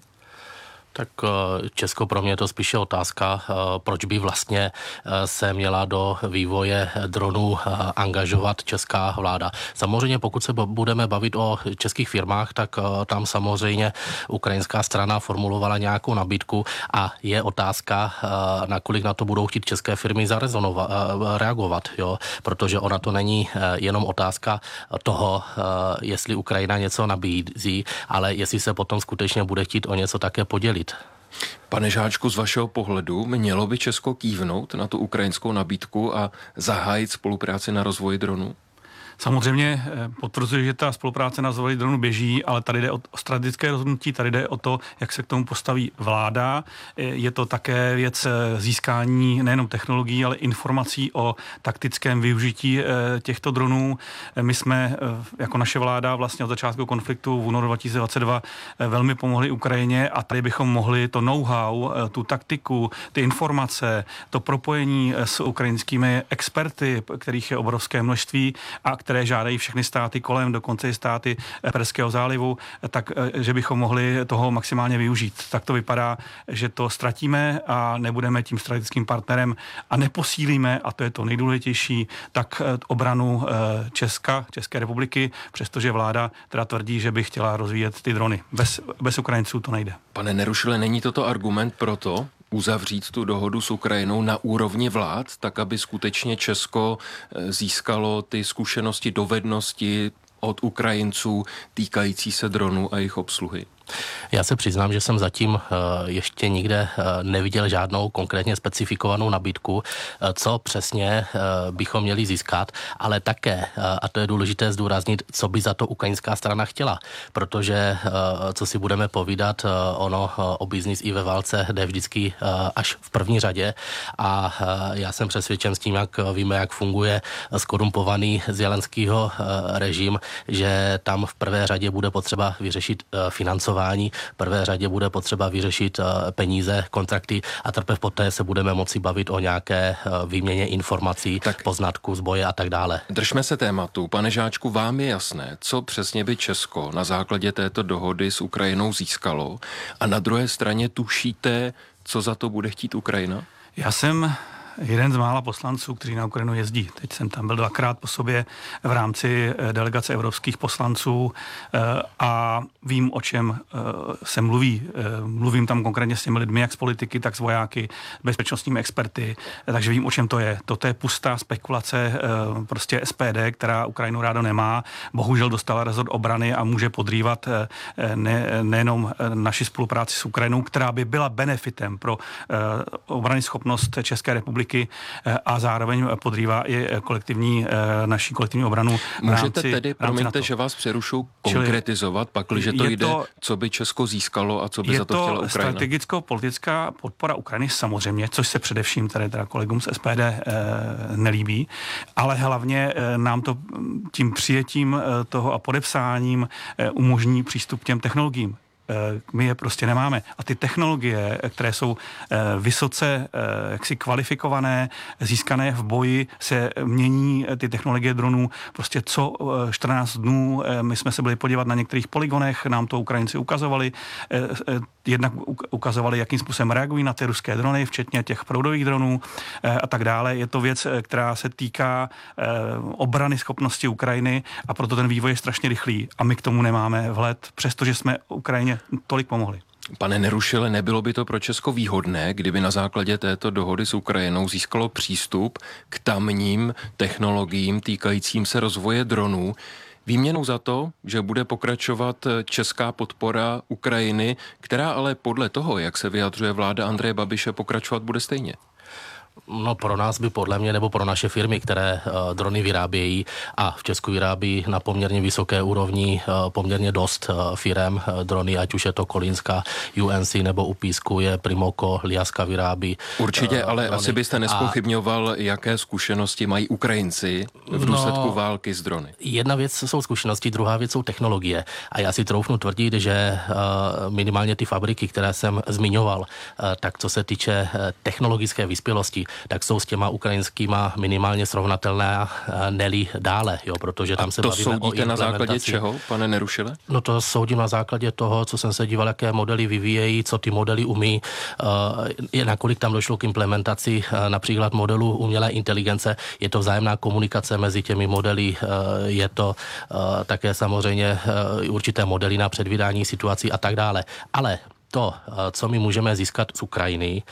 Tak Česko, pro mě je to spíše otázka, proč by vlastně se měla do vývoje dronů angažovat česká vláda. Samozřejmě pokud se budeme bavit o českých firmách, tak tam samozřejmě ukrajinská strana formulovala nějakou nabídku a je otázka, nakolik na to budou chtít české firmy reagovat, jo? Protože ona to není jenom otázka toho, jestli Ukrajina něco nabízí, ale jestli se potom skutečně bude chtít o něco také podělit. Pane Žáčku, z vašeho pohledu mělo by Česko kývnout na tu ukrajinskou nabídku a zahájit spolupráci na rozvoji dronů? Samozřejmě potvrzuji, že ta spolupráce na rozvoji dronu běží, ale tady jde o strategické rozhodnutí, tady jde o to, jak se k tomu postaví vláda. Je to také věc získání nejenom technologií, ale informací o taktickém využití těchto dronů. My jsme jako naše vláda vlastně od začátku konfliktu v únoru dva tisíce dvacet dva velmi pomohli Ukrajině a tady bychom mohli to know-how, tu taktiku, ty informace, to propojení s ukrajinskými experty, kterých je obrovské množství a které žádají všechny státy kolem, dokonce i státy Perského zálivu, tak že bychom mohli toho maximálně využít. Tak to vypadá, že to ztratíme a nebudeme tím strategickým partnerem a neposílíme, a to je to nejdůležitější, tak obranu Česka, České republiky, přestože vláda teda tvrdí, že by chtěla rozvíjet ty drony. Bez, bez Ukrajinců to nejde. Pane Nerušile, není toto argument pro to, uzavřít tu dohodu s Ukrajinou na úrovni vlád, tak aby skutečně Česko získalo ty zkušenosti, dovednosti od Ukrajinců týkající se dronů a jejich obsluhy? Já se přiznám, že jsem zatím ještě nikde neviděl žádnou konkrétně specifikovanou nabídku, co přesně bychom měli získat, ale také, a to je důležité zdůraznit, co by za to ukrajinská strana chtěla, protože, co si budeme povídat, ono o biznis i ve válce jde vždycky až v první řadě a já jsem přesvědčen s tím, jak víme, jak funguje skorumpovaný zelenskýho režim, že tam v prvé řadě bude potřeba vyřešit financování, v prvé řadě bude potřeba vyřešit peníze, kontrakty a teprve poté se budeme moci bavit o nějaké výměně informací, tak poznatků, zboje a tak dále. Držme se tématu. Pane Žáčku, vám je jasné, co přesně by Česko na základě této dohody s Ukrajinou získalo a na druhé straně tušíte, co za to bude chtít Ukrajina? Já jsem jeden z mála poslanců, kteří na Ukrajinu jezdí. Teď jsem tam byl dvakrát po sobě v rámci delegace evropských poslanců a vím, o čem se mluví. Mluvím tam konkrétně s těmi lidmi, jak z politiky, tak z vojáky, bezpečnostními experty, takže vím, o čem to je. Toto je pustá spekulace prostě S P D, která Ukrajinu rádo nemá. Bohužel dostala rezort obrany a může podrývat ne, nejenom naši spolupráci s Ukrajinou, která by byla benefitem pro obrany schopnost České republiky a zároveň podrývá i kolektivní, naší kolektivní obranu. Můžete rámci, tedy, promiňte, že vás přerušu, konkretizovat, pakliže to jde, to, co by Česko získalo a co by za to chtěla Ukrajina? Je to strategicko-politická podpora Ukrajiny samozřejmě, což se především tady teda kolegům z S P D eh, nelíbí, ale hlavně eh, nám to tím přijetím eh, toho a podepsáním eh, umožní přístup k těm technologiím. My je prostě nemáme. A ty technologie, které jsou vysoce jaksi kvalifikované, získané v boji, se mění ty technologie dronů prostě co čtrnáct dnů. My jsme se byli podívat na některých poligonech, nám to Ukrajinci ukazovali. Jednak ukazovali, jakým způsobem reagují na ty ruské drony, včetně těch proudových dronů a tak dále. Je to věc, která se týká obrany schopnosti Ukrajiny a proto ten vývoj je strašně rychlý a my k tomu nemáme vhled, přestože jsme Ukrajině tolik pomohli. Pane Nerušile, nebylo by to pro Česko výhodné, kdyby na základě této dohody s Ukrajinou získalo přístup k tamním technologiím týkajícím se rozvoje dronů, výměnou za to, že bude pokračovat česká podpora Ukrajiny, která ale podle toho, jak se vyjadřuje vláda Andreje Babiše, pokračovat bude stejně? No pro nás by podle mě, nebo pro naše firmy, které uh, drony vyrábějí a v Česku vyrábí na poměrně vysoké úrovni uh, poměrně dost uh, firem uh, drony, ať už je to Kolínská, U N C nebo u Písku je Primoko, Liaska vyrábí. Určitě, uh, ale drony. asi byste nespochybňoval, a... jaké zkušenosti mají Ukrajinci v důsledku no, války s drony. Jedna věc jsou zkušenosti, druhá věc jsou technologie. A já si troufnu tvrdit, že uh, minimálně ty fabriky, které jsem zmiňoval, uh, tak co se týče uh, technologické vyspělosti, tak jsou s těma ukrajinskýma minimálně srovnatelné, neli dále, jo, protože tam a se to bavíme o soudíte na základě čeho, pane Nerušile? No to soudím na základě toho, co jsem se díval, jaké modely vyvíjejí, co ty modely umí, je nakolik tam došlo k implementaci například modelu umělé inteligence, je to vzájemná komunikace mezi těmi modely, je to také samozřejmě určité modely na předvídání situací a tak dále. Ale to, co my můžeme získat z Ukrajiny,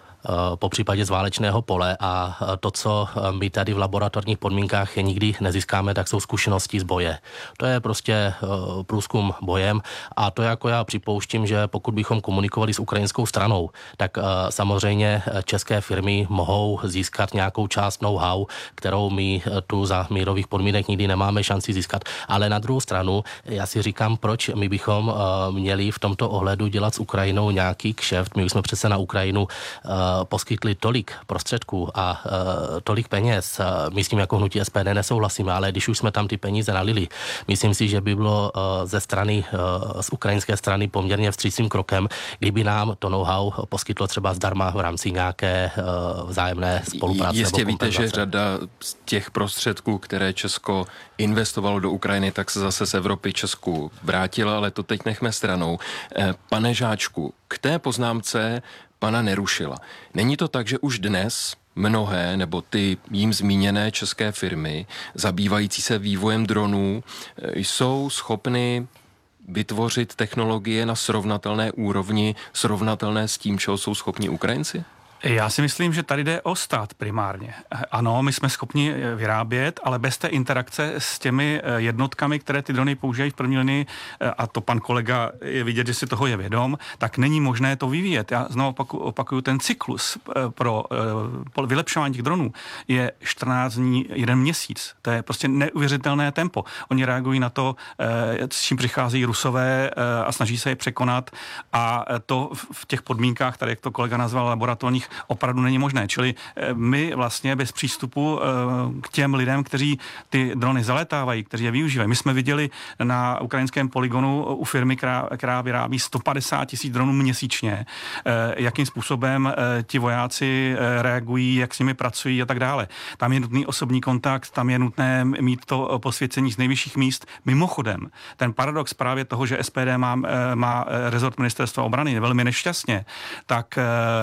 po případě z válečného pole a to, co my tady v laboratorních podmínkách nikdy nezískáme, tak jsou zkušenosti z boje. To je prostě průzkum bojem a to jako já připouštím, že pokud bychom komunikovali s ukrajinskou stranou, tak samozřejmě české firmy mohou získat nějakou část know-how, kterou my tu za mírových podmínek nikdy nemáme šanci získat. Ale na druhou stranu, já si říkám, proč my bychom měli v tomto ohledu dělat s Ukrajinou nějaký kšeft. My jsme přece na Ukrajinu poskytli tolik prostředků a uh, tolik peněz. My s tím jako hnutí S P D nesouhlasíme, ale když už jsme tam ty peníze nalili, myslím si, že by bylo uh, ze strany, uh, z ukrajinské strany poměrně vstřícným krokem, kdyby nám to know-how poskytlo třeba zdarma v rámci nějaké uh, vzájemné spolupráce. Jistě víte, že řada z těch prostředků, které Česko investovalo do Ukrajiny, tak se zase z Evropy Česku vrátila, ale to teď nechme stranou. Pane Žáčku, k té poznámce pana Nerušila. Není to tak, že už dnes mnohé, nebo ty jím zmíněné české firmy, zabývající se vývojem dronů, jsou schopny vytvořit technologie na srovnatelné úrovni, srovnatelné s tím, čeho jsou schopni Ukrajinci? Já si myslím, že tady jde o stát primárně. Ano, my jsme schopni vyrábět, ale bez té interakce s těmi jednotkami, které ty drony používají v první linii, a to pan kolega je vidět, že si toho je vědom, tak není možné to vyvíjet. Já znovu opakuju, opakuju ten cyklus pro, pro vylepšování těch dronů je čtrnáct dní, jeden měsíc. To je prostě neuvěřitelné tempo. Oni reagují na to, s čím přichází Rusové a snaží se je překonat a to v těch podmínkách, tady jak to kolega nazval, laboratorních, opravdu není možné. Čili my vlastně bez přístupu k těm lidem, kteří ty drony zaletávají, kteří je využívají. My jsme viděli na ukrajinském poligonu u firmy, která, která vyrábí sto padesát tisíc dronů měsíčně, jakým způsobem ti vojáci reagují, jak s nimi pracují a tak dále. Tam je nutný osobní kontakt, tam je nutné mít to posvěcení z nejvyšších míst. Mimochodem, ten paradox právě toho, že S P D má, má rezort ministerstva obrany velmi nešťastně, tak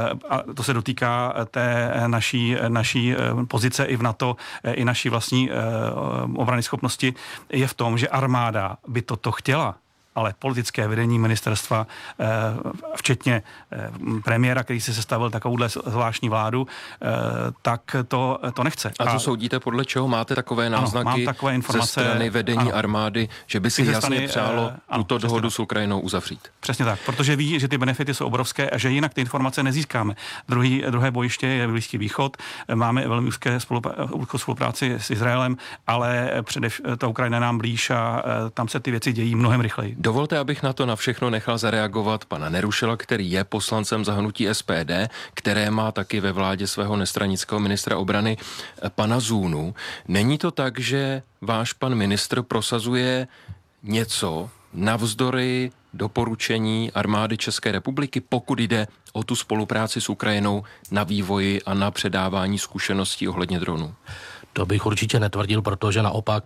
a to se dotýká té naší, naší pozice i v NATO, i naší vlastní obrany schopnosti, je v tom, že armáda by toto chtěla, ale politické vedení ministerstva, včetně premiéra, který si sestavil takovouhle zvláštní vládu, tak to, to nechce. A co soudíte, podle čeho máte takové náznaky ano, takové informace, ze strany vedení ano. armády, že by si jasně strany, přálo ano, tuto dohodu tak. s Ukrajinou uzavřít? Přesně tak, protože ví, že ty benefity jsou obrovské a že jinak ty informace nezískáme. Druhý, druhé bojiště je Blízký východ, máme velmi úzké spolupráci s Izraelem, ale předev, ta Ukrajina nám blíž a tam se ty věci dějí mnohem rychleji. Dovolte, abych na to na všechno nechal zareagovat pana Nerušila, který je poslancem za hnutí S P D, které má taky ve vládě svého nestranického ministra obrany pana Zůnu. Není to tak, že váš pan ministr prosazuje něco navzdory doporučení armády České republiky, pokud jde o tu spolupráci s Ukrajinou na vývoji a na předávání zkušeností ohledně dronů? To bych určitě netvrdil, protože naopak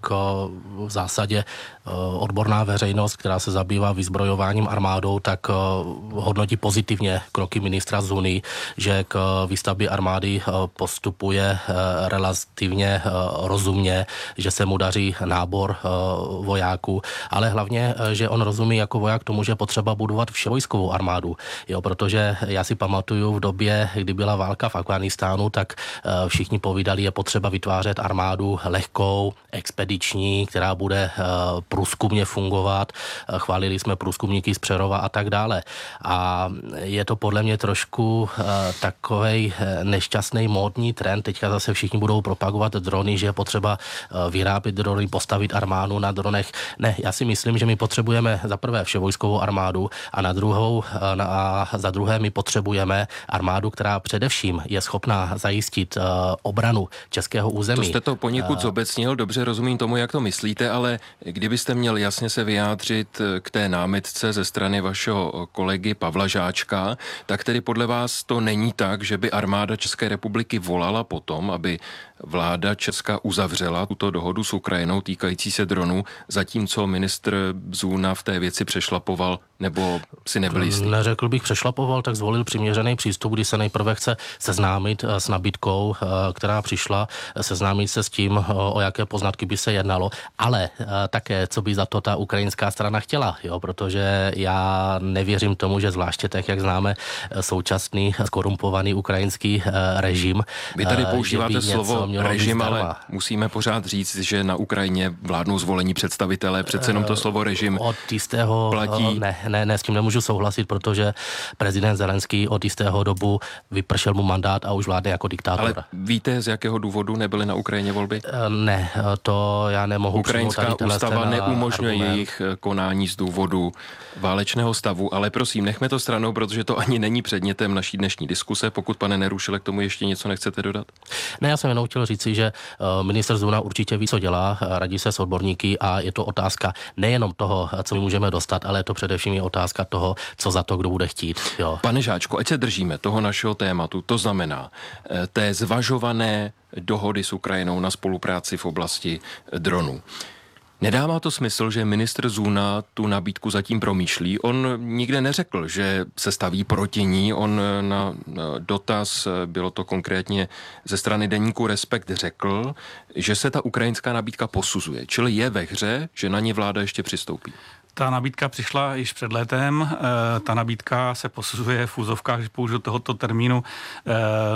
v zásadě odborná veřejnost, která se zabývá vyzbrojováním armádou, tak hodnotí pozitivně kroky ministra Zuny, že k výstavbě armády postupuje relativně rozumně, že se mu daří nábor vojáků, ale hlavně, že on rozumí jako voják tomu, že je potřeba budovat vševojskovou armádu. Jo, protože já si pamatuju v době, kdy byla válka v Afghánistánu, tak všichni povídali, je potřeba vytvářet armádu lehkou, expediční, která bude průzkumně fungovat. Chválili jsme průzkumníky z Přerova a tak dále. A je to podle mě trošku takovej nešťastný módní trend. Teďka zase všichni budou propagovat drony, že je potřeba vyrábět drony, postavit armádu na dronech. Ne, já si myslím, že my potřebujeme za prvé vševojskovou armádu a na druhou a za druhé my potřebujeme armádu, která především je schopná zajistit obranu českého území. To jste to poněkud zobecnil, dobře rozumím tomu, jak to myslíte, ale kdybyste měl jasně se vyjádřit k té námitce ze strany vašeho kolegy Pavla Žáčka, tak tedy podle vás to není tak, že by armáda České republiky volala potom, aby vláda Česka uzavřela tuto dohodu s Ukrajinou týkající se dronů, zatímco ministr Zůna v té věci přešlapoval, nebo si nebyl jistý? Neřekl bych přešlapoval, tak zvolil přiměřený přístup, kdy se nejprve chce seznámit s nabídkou, která přišla, seznámit se s tím, o jaké poznatky by se jednalo, ale také, co by za to ta ukrajinská strana chtěla, jo, protože já nevěřím tomu, že zvláště tak, jak známe současný skorumpovaný ukrajinský režim. Vy tady používáte slovo režim, ale musíme pořád říct, že na Ukrajině vládnou zvolení představitelé, přece jenom to slovo režim od jistého platí. Ne, ne, ne, s tím nemůžu souhlasit, protože prezident Zelenský od jistého dobu vypršel mu mandát a už vládne jako diktátor. Ale víte, z jakého důvodu nebyly na Ukrajině volby? Ne, to já nemohu. Ukrajinská ústava neumožňuje jejich konání z důvodu válečného stavu, ale prosím, nechme to stranou, protože to ani není předmětem naší dnešní diskuse. Pokud, pane Nerušile, k tomu ještě něco nechcete dodat? Ne, já jsem jenom chtěl říci, že ministr Zuna určitě ví, co dělá, radí se s odborníky a je to otázka nejenom toho, co my můžeme dostat, ale je to především je otázka toho, co za to kdo bude chtít. Jo. Pane Žáčku, ať se držíme toho našeho tématu, to znamená té zvažované dohody s Ukrajinou na spolupráci v oblasti dronů. Nedává to smysl, že ministr Zuna tu nabídku zatím promýšlí. On nikde neřekl, že se staví proti ní. On na dotaz, bylo to konkrétně ze strany deníku Respekt, řekl, že se ta ukrajinská nabídka posuzuje. Čili je ve hře, že na ně vláda ještě přistoupí. Ta nabídka přišla již před létem, e, ta nabídka se posuzuje v úzovkách, když použiju tohoto termínu, e,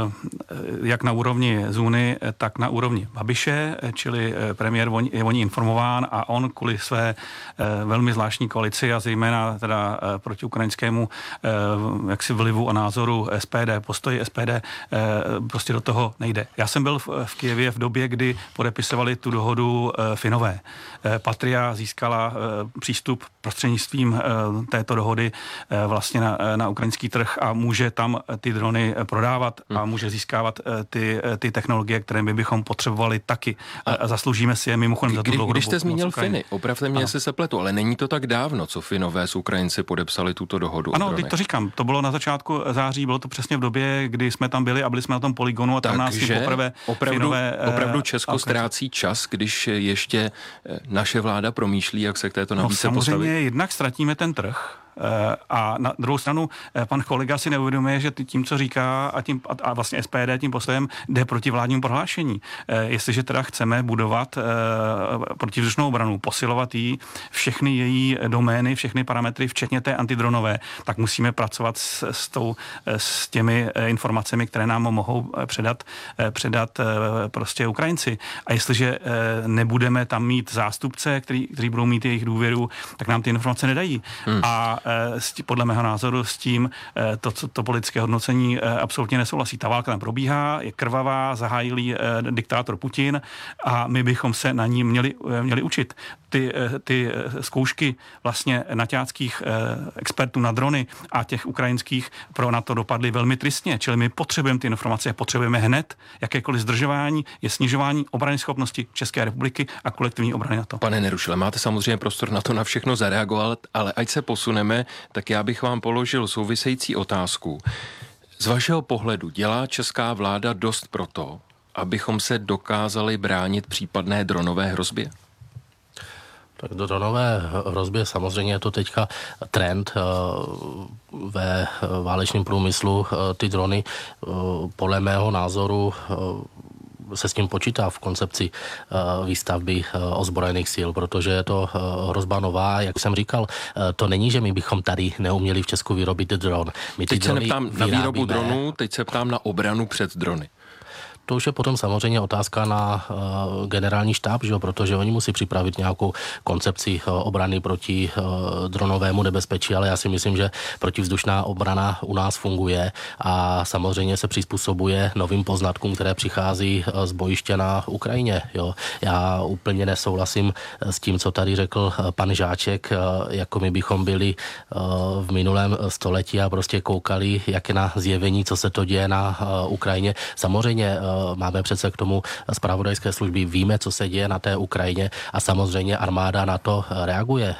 jak na úrovni Zuny, tak na úrovni Babiše, čili premiér je o ní informován a on kvůli své e, velmi zvláštní koalici a zejména teda e, proti ukrajinskému e, jaksi vlivu a názoru S P D, postoji S P D, e, prostě do toho nejde. Já jsem byl v, v Kyjevě v době, kdy podepisovali tu dohodu e, Finové. E, Patria získala e, přístup prostřednictvím této dohody vlastně na, na ukrajinský trh a může tam ty drony prodávat a může získávat ty, ty technologie, které my bychom potřebovali taky. A zasloužíme si je mimochodem za tu dlouhodobu. Když jste zmínil Finy, opravdu mě se sepletu, ale není to tak dávno, co Finové s Ukrajinci podepsali tuto dohodu. Ano, teď to říkám, to bylo na začátku září, bylo to přesně v době, kdy jsme tam byli a byli jsme na tom polygonu a tam nás poprvé opravdu, Finové... Opravdu Česko ztrácí čas, když ještě naše vláda promýšlí, jak se k této nabídce no, postavit. Jednak ztratíme ten trh a na druhou stranu pan kolega si neuvědomuje, že tím, co říká a, tím, a vlastně S P D tím postojem jde proti vládnímu prohlášení. Jestliže teda chceme budovat protivzdušnou obranu, posilovat jí, všechny její domény, všechny parametry, včetně té antidronové, tak musíme pracovat s, s, tou, s těmi informacemi, které nám mohou předat, předat prostě Ukrajinci. A jestliže nebudeme tam mít zástupce, který, který budou mít jejich důvěru, tak nám ty informace nedají. Hmm. A podle mého názoru s tím to, to politické hodnocení absolutně nesouhlasí. Ta válka tam probíhá, je krvavá, zahájilý diktátor Putin a my bychom se na ní měli, měli učit. ty, ty zkoušky vlastně naťáckých expertů na drony a těch ukrajinských pro NATO dopadly velmi tristně. Čili my potřebujeme ty informace, potřebujeme hned. Jakékoliv zdržování je snižování obrany schopnosti České republiky a kolektivní obrany NATO. Pane Nerušile, máte samozřejmě prostor na to na všechno zareagovat, ale ať se posuneme, tak já bych vám položil související otázku. Z vašeho pohledu dělá česká vláda dost proto, abychom se dokázali bránit případné dronové hrozbě? Tak do dronové hrozbě samozřejmě je to teďka trend ve válečném průmyslu. Ty drony podle mého názoru se s tím počítá v koncepci výstavby ozbrojených sil, protože je to hrozba nová, jak jsem říkal, to není, že my bychom tady neuměli v Česku vyrobit dron. My teď se neptám na výrobu dronů, teď se ptám na obranu před drony. To už je potom samozřejmě otázka na uh, generální štáb, že? Protože oni musí připravit nějakou koncepci uh, obrany proti uh, dronovému nebezpečí, ale já si myslím, že protivzdušná obrana u nás funguje a samozřejmě se přizpůsobuje novým poznatkům, které přichází uh, z bojiště na Ukrajině. Jo? Já úplně nesouhlasím s tím, co tady řekl uh, pan Žáček, uh, jako my bychom byli uh, v minulém století a prostě koukali, jak je na zjevení, co se to děje na uh, Ukrajině. Samozřejmě uh, máme přece k tomu zpravodajské služby, víme, co se děje na té Ukrajině a samozřejmě armáda na to reaguje.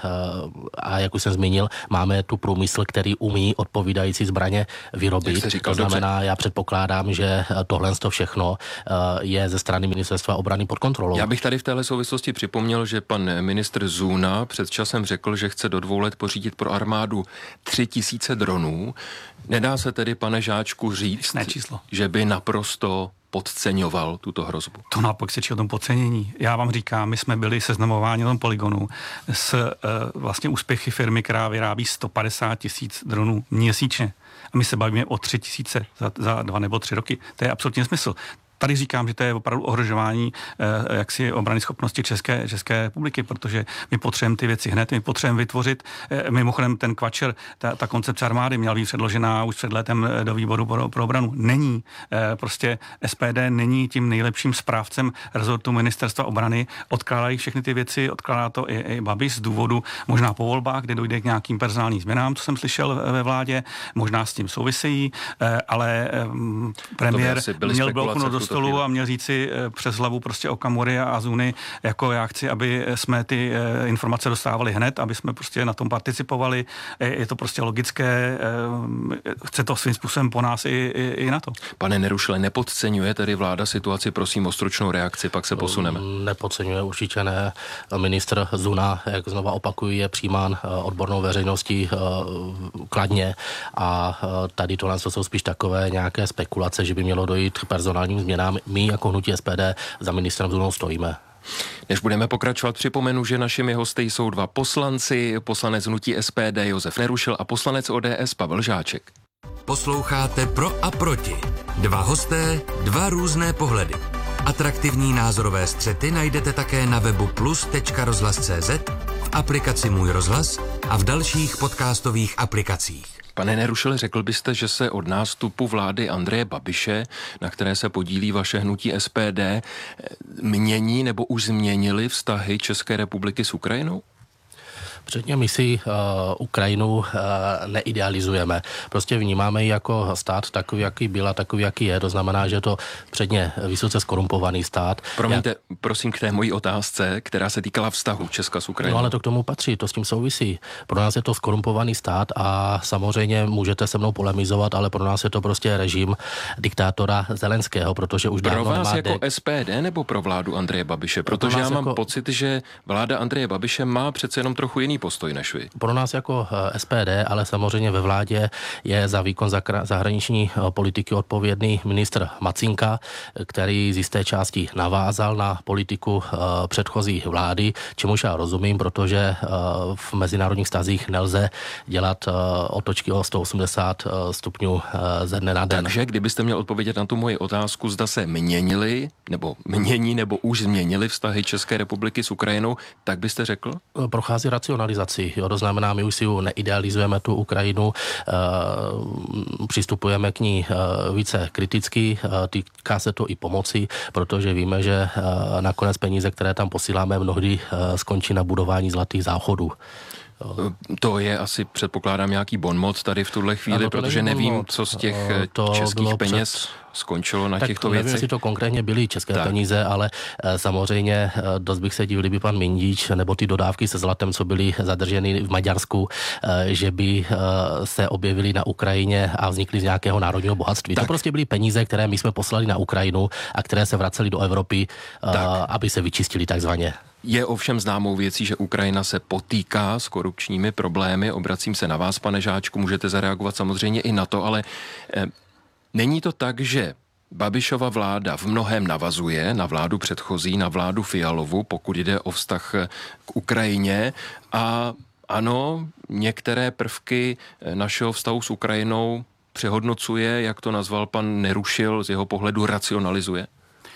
A jak už jsem zmínil, máme tu průmysl, který umí odpovídající zbraně vyrobit. Říkal, to znamená, dobře. Já předpokládám, že tohle to všechno je ze strany ministerstva obrany pod kontrolou. Já bych tady v téhle souvislosti připomněl, že pan ministr Zuna před časem řekl, že chce do dvou let pořídit pro armádu tři tisíce dronů. Nedá se tedy, pane Žáčku, říct, že by naprosto podceňoval tuto hrozbu? To naopak svědčí o tom podcenění. Já vám říkám, my jsme byli seznamováni na tom polygonu s uh, vlastně úspěchy firmy, která vyrábí sto padesát tisíc dronů měsíčně. A my se bavíme o tři tisíce za, za dva nebo tři roky. To je absolutní nesmysl. Tady říkám, že to je opravdu ohrožování eh, jaksi obrany schopnosti České, České republiky, protože my potřebujeme ty věci hned, my potřebujeme vytvořit, eh, mimochodem ten Kvačer, ta, ta koncepce armády měla být předložená už před letem do výboru pro, pro obranu. Není. Eh, prostě S P D není tím nejlepším správcem rezortu ministerstva obrany. Odkládají všechny ty věci, odkládá to i, i Babiš z důvodu možná po volbách, kde dojde k nějakým personálním změnám, co jsem slyšel ve vládě, možná s tím souvisejí, eh, ale eh, premiér měl bloknout do stolu a měl říci přes hlavu prostě Okamury a Zuny, jako já chci, aby jsme ty informace dostávali hned, aby jsme prostě na tom participovali. Je to prostě logické, chce to svým způsobem po nás i, i, i na to. Pane Nerušile, nepodceňuje tedy vláda situaci? Prosím o stručnou reakci, pak se posuneme. Nepodceňuje, určitě ne. Ministr Zuna, jak znova opakuju, je přijímán odbornou veřejností kladně a tady tohle jsou spíš takové nějaké spekulace, že by mělo dojít k personálním změnám. My jako hnutí S P D za ministrem Zunou stojíme. Než budeme pokračovat, připomenu, že našimi hosty jsou dva poslanci, poslanec hnutí S P D Josef Nerušil a poslanec O D S Pavel Žáček. Posloucháte Pro a proti. Dva hosté, dva různé pohledy. Atraktivní názorové střety najdete také na webu plus tečka rozhlas tečka cé zet, v aplikaci Můj rozhlas a v dalších podcastových aplikacích. Pane Nerušile, řekl byste, že se od nástupu vlády Andreje Babiše, na které se podílí vaše hnutí S P D, mění nebo už změnily vztahy České republiky s Ukrajinou? Předně my si uh, Ukrajinu uh, neidealizujeme. Prostě vnímáme ji jako stát takový, jaký byl a takový, jaký je. To znamená, že je to předně vysoce skorumpovaný stát. Promiňte, Jak... prosím k té mojí otázce, která se týkala vztahu Česka s Ukrajinou. No ale to k tomu patří, to s tím souvisí. Pro nás je to skorumpovaný stát a samozřejmě můžete se mnou polemizovat, ale pro nás je to prostě režim diktátora Zelenského, protože už dávno nemá... Pro vás nemá jako de... S P D nebo pro vládu Andreje Babiše? Protože já mám jako... pocit, že vláda Andreje Babiše má přece jenom trochu jiný postoj než vy. Pro nás jako S P D, ale samozřejmě ve vládě je za výkon zahraniční politiky odpovědný ministr Macinka, který z jisté části navázal na politiku předchozí vlády, čemuž já rozumím, protože v mezinárodních vztazích nelze dělat otočky o sto osmdesát stupňů ze dne na den. Takže kdybyste měl odpovědět na tu moji otázku, zda se měnili, nebo mění, nebo už změnili vztahy České republiky s Ukrajinou, tak byste řekl? Prochází racionální racionalizaci. Jo? To znamená, my už si ju neidealizujeme tu Ukrajinu, uh, přistupujeme k ní uh, více kriticky, uh, týká se to i pomoci, protože víme, že uh, nakonec peníze, které tam posíláme, mnohdy uh, skončí na budování zlatých záchodů. To je asi, předpokládám, nějaký bonmot tady v tuhle chvíli, ano, protože nevím, bonmot. Co z těch to českých peněz před... skončilo na tak těchto nevím, věcech. Nevím, jestli to konkrétně byly české tak. peníze, ale e, samozřejmě e, dost bych se divil, kdyby pan Mindíč nebo ty dodávky se zlatem, co byly zadrženy v Maďarsku, e, že by e, se objevily na Ukrajině a vznikly z nějakého národního bohatství. Tak. To prostě byly peníze, které my jsme poslali na Ukrajinu a které se vracely do Evropy, e, aby se vyčistili takzvaně. Je ovšem známou věcí, že Ukrajina se potýká s korupčními problémy. Obracím se na vás, pane Žáčku, můžete zareagovat samozřejmě i na to, ale eh, není to tak, že Babišova vláda v mnohém navazuje na vládu předchozí, na vládu Fialovu, pokud jde o vztah k Ukrajině, a ano, některé prvky našeho vztahu s Ukrajinou přehodnocuje, jak to nazval pan Nerušil, z jeho pohledu racionalizuje?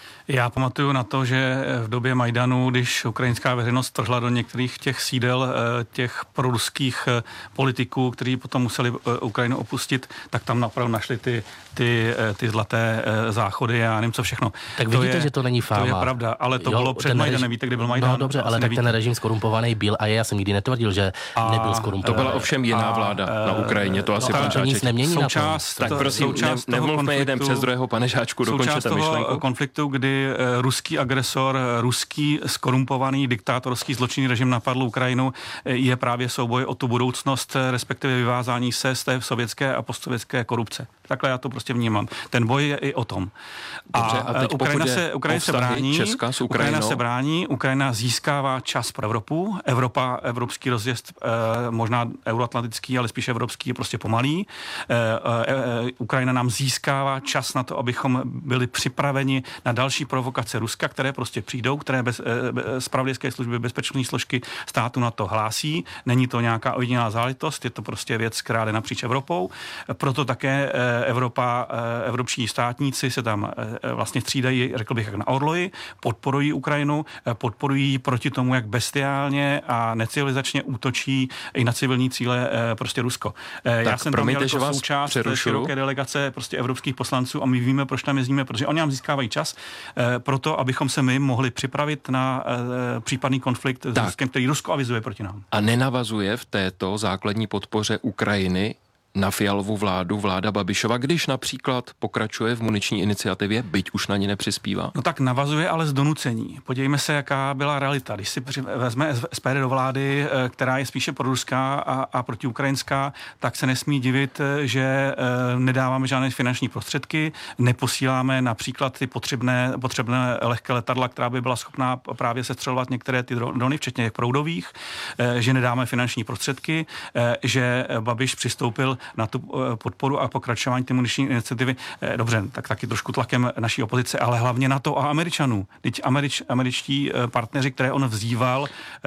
Já pamatuju na to, že v době Majdanu, když ukrajinská veřejnost trhla do některých těch sídel těch proruských politiků, kteří potom museli Ukrajinu opustit, tak tam napravdu našli ty, ty, ty zlaté záchody a nevím co všechno. Tak vidíte, to je, že to není fáma. To je pravda, ale to jo, bylo před Majdanem. Režim... Víte, kdy byl Majdan? No dobře, ale tak nevíte. Ten režim skorumpovaný byl a já jsem nikdy netvrdil, že a, nebyl skorumpovaný. To byla ovšem jiná vláda a, na Ukrajině, to asi no, pan Žáček. Nic nemění součást, na to. Tak prosím, ne, nemluvme jeden přes druhého, pane Žáčku, dokončete myšlenku. Konfliktu, kdy ruský agresor, ruský skorumpovaný diktátorský zločinný režim napadl Ukrajinu, je právě souboj o tu budoucnost, respektive vyvázání se z té sovětské a postsovětské korupce. Takhle já to prostě vnímám. Ten boj je i o tom. Dobře, a, a teď Ukrajina se, Ukrajina se brání, Česka s Ukrajina se brání, Ukrajina získává čas pro Evropu. Evropa, evropský rozjezd, eh, možná euroatlantický, ale spíš evropský, je prostě pomalý. Eh, eh, Ukrajina nám získává čas na to, abychom byli připraveni na další provokace Ruska, které prostě přijdou, které bez, eh, zpravodajské služby, bezpečnostní složky státu na to hlásí. Není to nějaká ojedinělá záležitost, je to prostě věc, která jde napříč Evropou. Proto také eh, Evropa, eh, evropští státníci se tam eh, vlastně střídají, řekl bych, jak na orloji, podporují Ukrajinu, eh, podporují proti tomu, jak bestiálně a necivilizačně útočí i na civilní cíle eh, prostě Rusko. Eh, já jsem tam měl jako součást široké delegace prostě evropských poslanců a my víme, proč tam jezdíme, protože oni nám získávají čas eh, proto, abychom se my mohli připravit na eh, případný konflikt tak. s Ruskem, který Rusko avizuje proti nám. A nenavazuje v této základní podpoře Ukrajiny na Fialovu vládu vláda Babišova, když například pokračuje v muniční iniciativě, byť už na ní nepřispívá? No tak navazuje, ale z donucení. Podívejme se, jaká byla realita. Když si vezme S P D do vlády, která je spíše proruská a, a protiukrajinská, tak se nesmí divit, že nedáváme žádné finanční prostředky, neposíláme například ty potřebné, potřebné lehké letadla, která by byla schopná právě sestřelovat některé ty drony, včetně těch proudových, že nedáme finanční prostředky, že Babiš přistoupil na tu podporu a pokračování té muniční iniciativy. Dobře, tak taky trošku tlakem naší opozice, ale hlavně na to a Američanů. Teď američ, američtí partneři, které on vzýval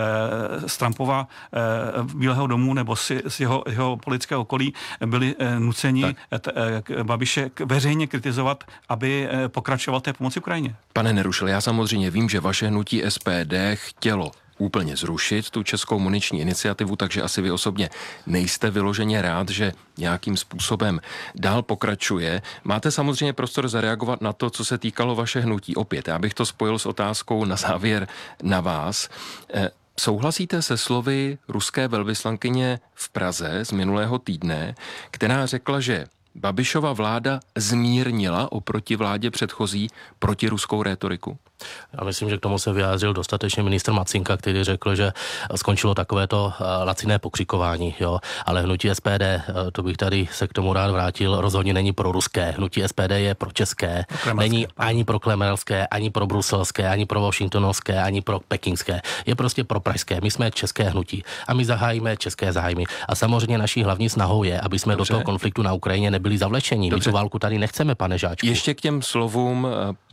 eh, z Trumpova eh, Bílého domu nebo si, z jeho, jeho politického okolí, byli eh, nuceni eh, Babiše veřejně kritizovat, aby eh, pokračoval té pomoci Ukrajině. Pane Nerušil, já samozřejmě vím, že vaše hnutí S P D chtělo úplně zrušit tu českou muniční iniciativu, takže asi vy osobně nejste vyloženě rád, že nějakým způsobem dál pokračuje. Máte samozřejmě prostor zareagovat na to, co se týkalo vaše hnutí. Opět, já bych to spojil s otázkou na závěr na vás. Eh, souhlasíte se slovy ruské velvyslankyně v Praze z minulého týdne, která řekla, že Babišova vláda zmírnila oproti vládě předchozí protiruskou rétoriku? Já myslím, že k tomu se vyjádřil dostatečně ministr Macinka, který řekl, že skončilo takovéto laciné pokřikování, jo. Ale hnutí S P D, to bych tady se k tomu rád vrátil, rozhodně není pro ruské. Hnutí S P D je pro české. Není ani pro kremelské, ani pro bruselské, ani pro washingtonovské, ani pro pekingské. Je prostě pro pražské. My jsme české hnutí a my zahájíme české zájmy. A samozřejmě naší hlavní snahou je, aby jsme Dobře. do toho konfliktu na Ukrajině nebyli zavlečení. Dobře. My tu válku tady nechceme, pane Žáčku. Ještě k těm slovům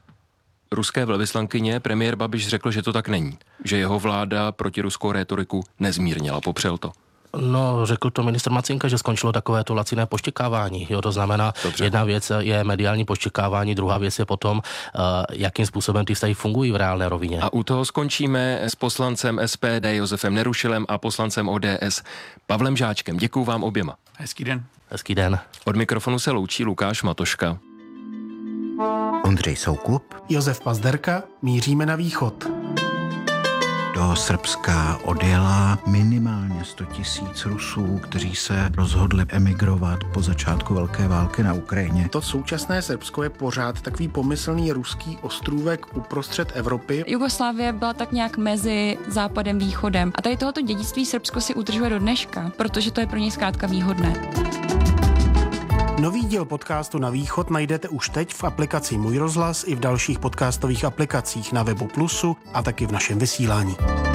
ruské velvyslankyně premiér Babiš řekl, že to tak není. Že jeho vláda protiruskou rétoriku nezmírnila. Popřel to. No, řekl to ministr Macinka, že skončilo takové to laciné poštěkávání. Jo, to znamená, Dobře. jedna věc je mediální poštěkávání, druhá věc je potom, uh, jakým způsobem ty vztahy fungují v reálné rovině. A u toho skončíme s poslancem S P D Josefem Nerušilem a poslancem O D S Pavlem Žáčkem. Děkuju vám oběma. Hezký den. Hezký den. Od mikrofonu se loučí Lukáš Matoška. Ondřej Soukup. Josef Pazderka. Míříme na východ. Do Srbska odjela minimálně sto tisíc Rusů, kteří se rozhodli emigrovat po začátku velké války na Ukrajině. To současné Srbsko je pořád takový pomyslný ruský ostrůvek uprostřed Evropy. Jugoslávie byla tak nějak mezi západem a východem. A tady tohoto dědictví Srbsko si udržuje do dneška, protože to je pro něj zkrátka výhodné. Nový díl podcastu Na východ najdete už teď v aplikaci Můj rozhlas i v dalších podcastových aplikacích na webu Plusu a taky v našem vysílání.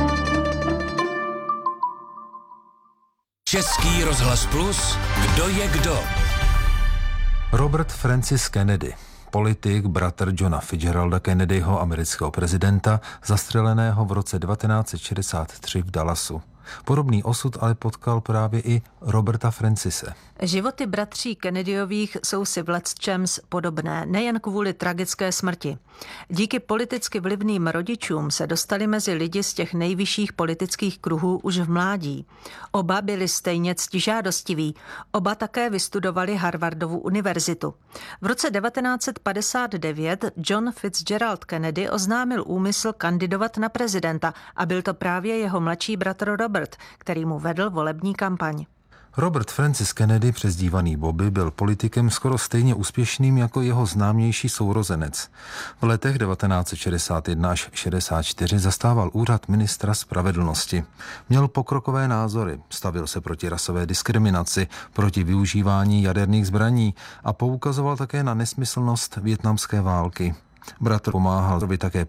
Český rozhlas Plus, kdo je kdo? Robert Francis Kennedy, politik, bratr Johna Fitzgeralda Kennedyho, amerického prezidenta, zastřeleného v roce devatenáct set šedesát tři v Dallasu. Podobný osud ale potkal právě i Roberta Francise. Životy bratří Kennedyových jsou si v lecčems podobné, nejen kvůli tragické smrti. Díky politicky vlivným rodičům se dostali mezi lidi z těch nejvyšších politických kruhů už v mládí. Oba byli stejně ctižádostiví, oba také vystudovali Harvardovu univerzitu. V roce devatenáct set padesát devět John Fitzgerald Kennedy oznámil úmysl kandidovat na prezidenta a byl to právě jeho mladší bratr Robert, který mu vedl volební kampaň. Robert Francis Kennedy, přezdívaný Bobby, byl politikem skoro stejně úspěšným jako jeho známější sourozenec. V letech devatenáct set šedesát jedna až šedesát čtyři zastával úřad ministra spravedlnosti. Měl pokrokové názory, stavil se proti rasové diskriminaci, proti využívání jaderných zbraní a poukazoval také na nesmyslnost vietnamské války. Bratr pomáhal také